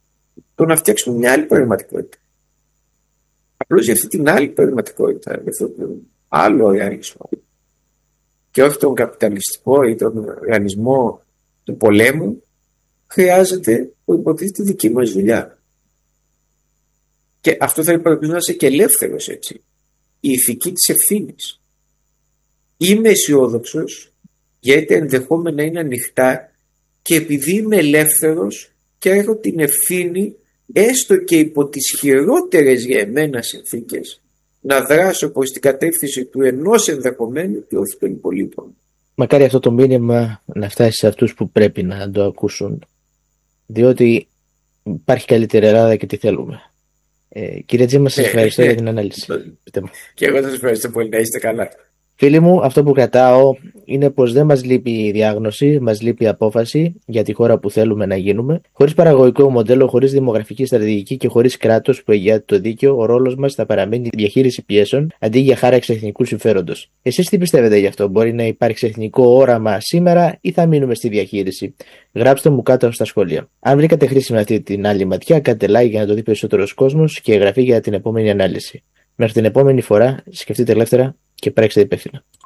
το να φτιάξουμε μια άλλη πραγματικότητα. Απλώς για αυτή την άλλη πραγματικότητα, για αυτόν τον άλλο οργανισμό, και όχι τον καπιταλιστικό ή τον οργανισμό του πολέμου, χρειάζεται που υποτίθεται δική μας δουλειά. Και αυτό θα πρέπει να είσαι και ελεύθερος, έτσι. Η ηθική της ευθύνης. Είμαι αισιόδοξος γιατί ενδεχόμενα είναι ανοιχτά και επειδή είμαι ελεύθερος και έχω την ευθύνη, έστω και υπό τις χειρότερες για εμένα συνθήκες, να δράσω προς την κατεύθυνση του ενός ενδεχομένου και όχι των υπολείπων. Μακάρι αυτό το μήνυμα να φτάσει σε αυτούς που πρέπει να το ακούσουν, διότι υπάρχει καλύτερη Ελλάδα και τι θέλουμε. Ε, κύριε Τζίμα, σας ευχαριστώ για την ανάλυση. Και εγώ σας ευχαριστώ πολύ, να είστε καλά. Φίλοι μου, αυτό που κρατάω είναι πως δεν μας λείπει η διάγνωση, μας λείπει η απόφαση για τη χώρα που θέλουμε να γίνουμε. Χωρίς παραγωγικό μοντέλο, χωρίς δημογραφική στρατηγική και χωρίς κράτος που εγγυάται το δίκαιο, ο ρόλος μας θα παραμείνει η διαχείριση πιέσεων αντί για χάραξη εθνικού συμφέροντος. Εσείς τι πιστεύετε γι' αυτό? Μπορεί να υπάρξει εθνικό όραμα σήμερα ή θα μείνουμε στη διαχείριση? Γράψτε μου κάτω στα σχόλια. Αν βρήκατε χρήσιμη αυτή την άλλη ματιά, κάντε like για να το δει περισσότερος κόσμος και εγγραφή για την επόμενη ανάλυση. Μέχρι την επόμενη φορά, σκεφτείτε ελεύθερα και πράξτε υπεύθυνα.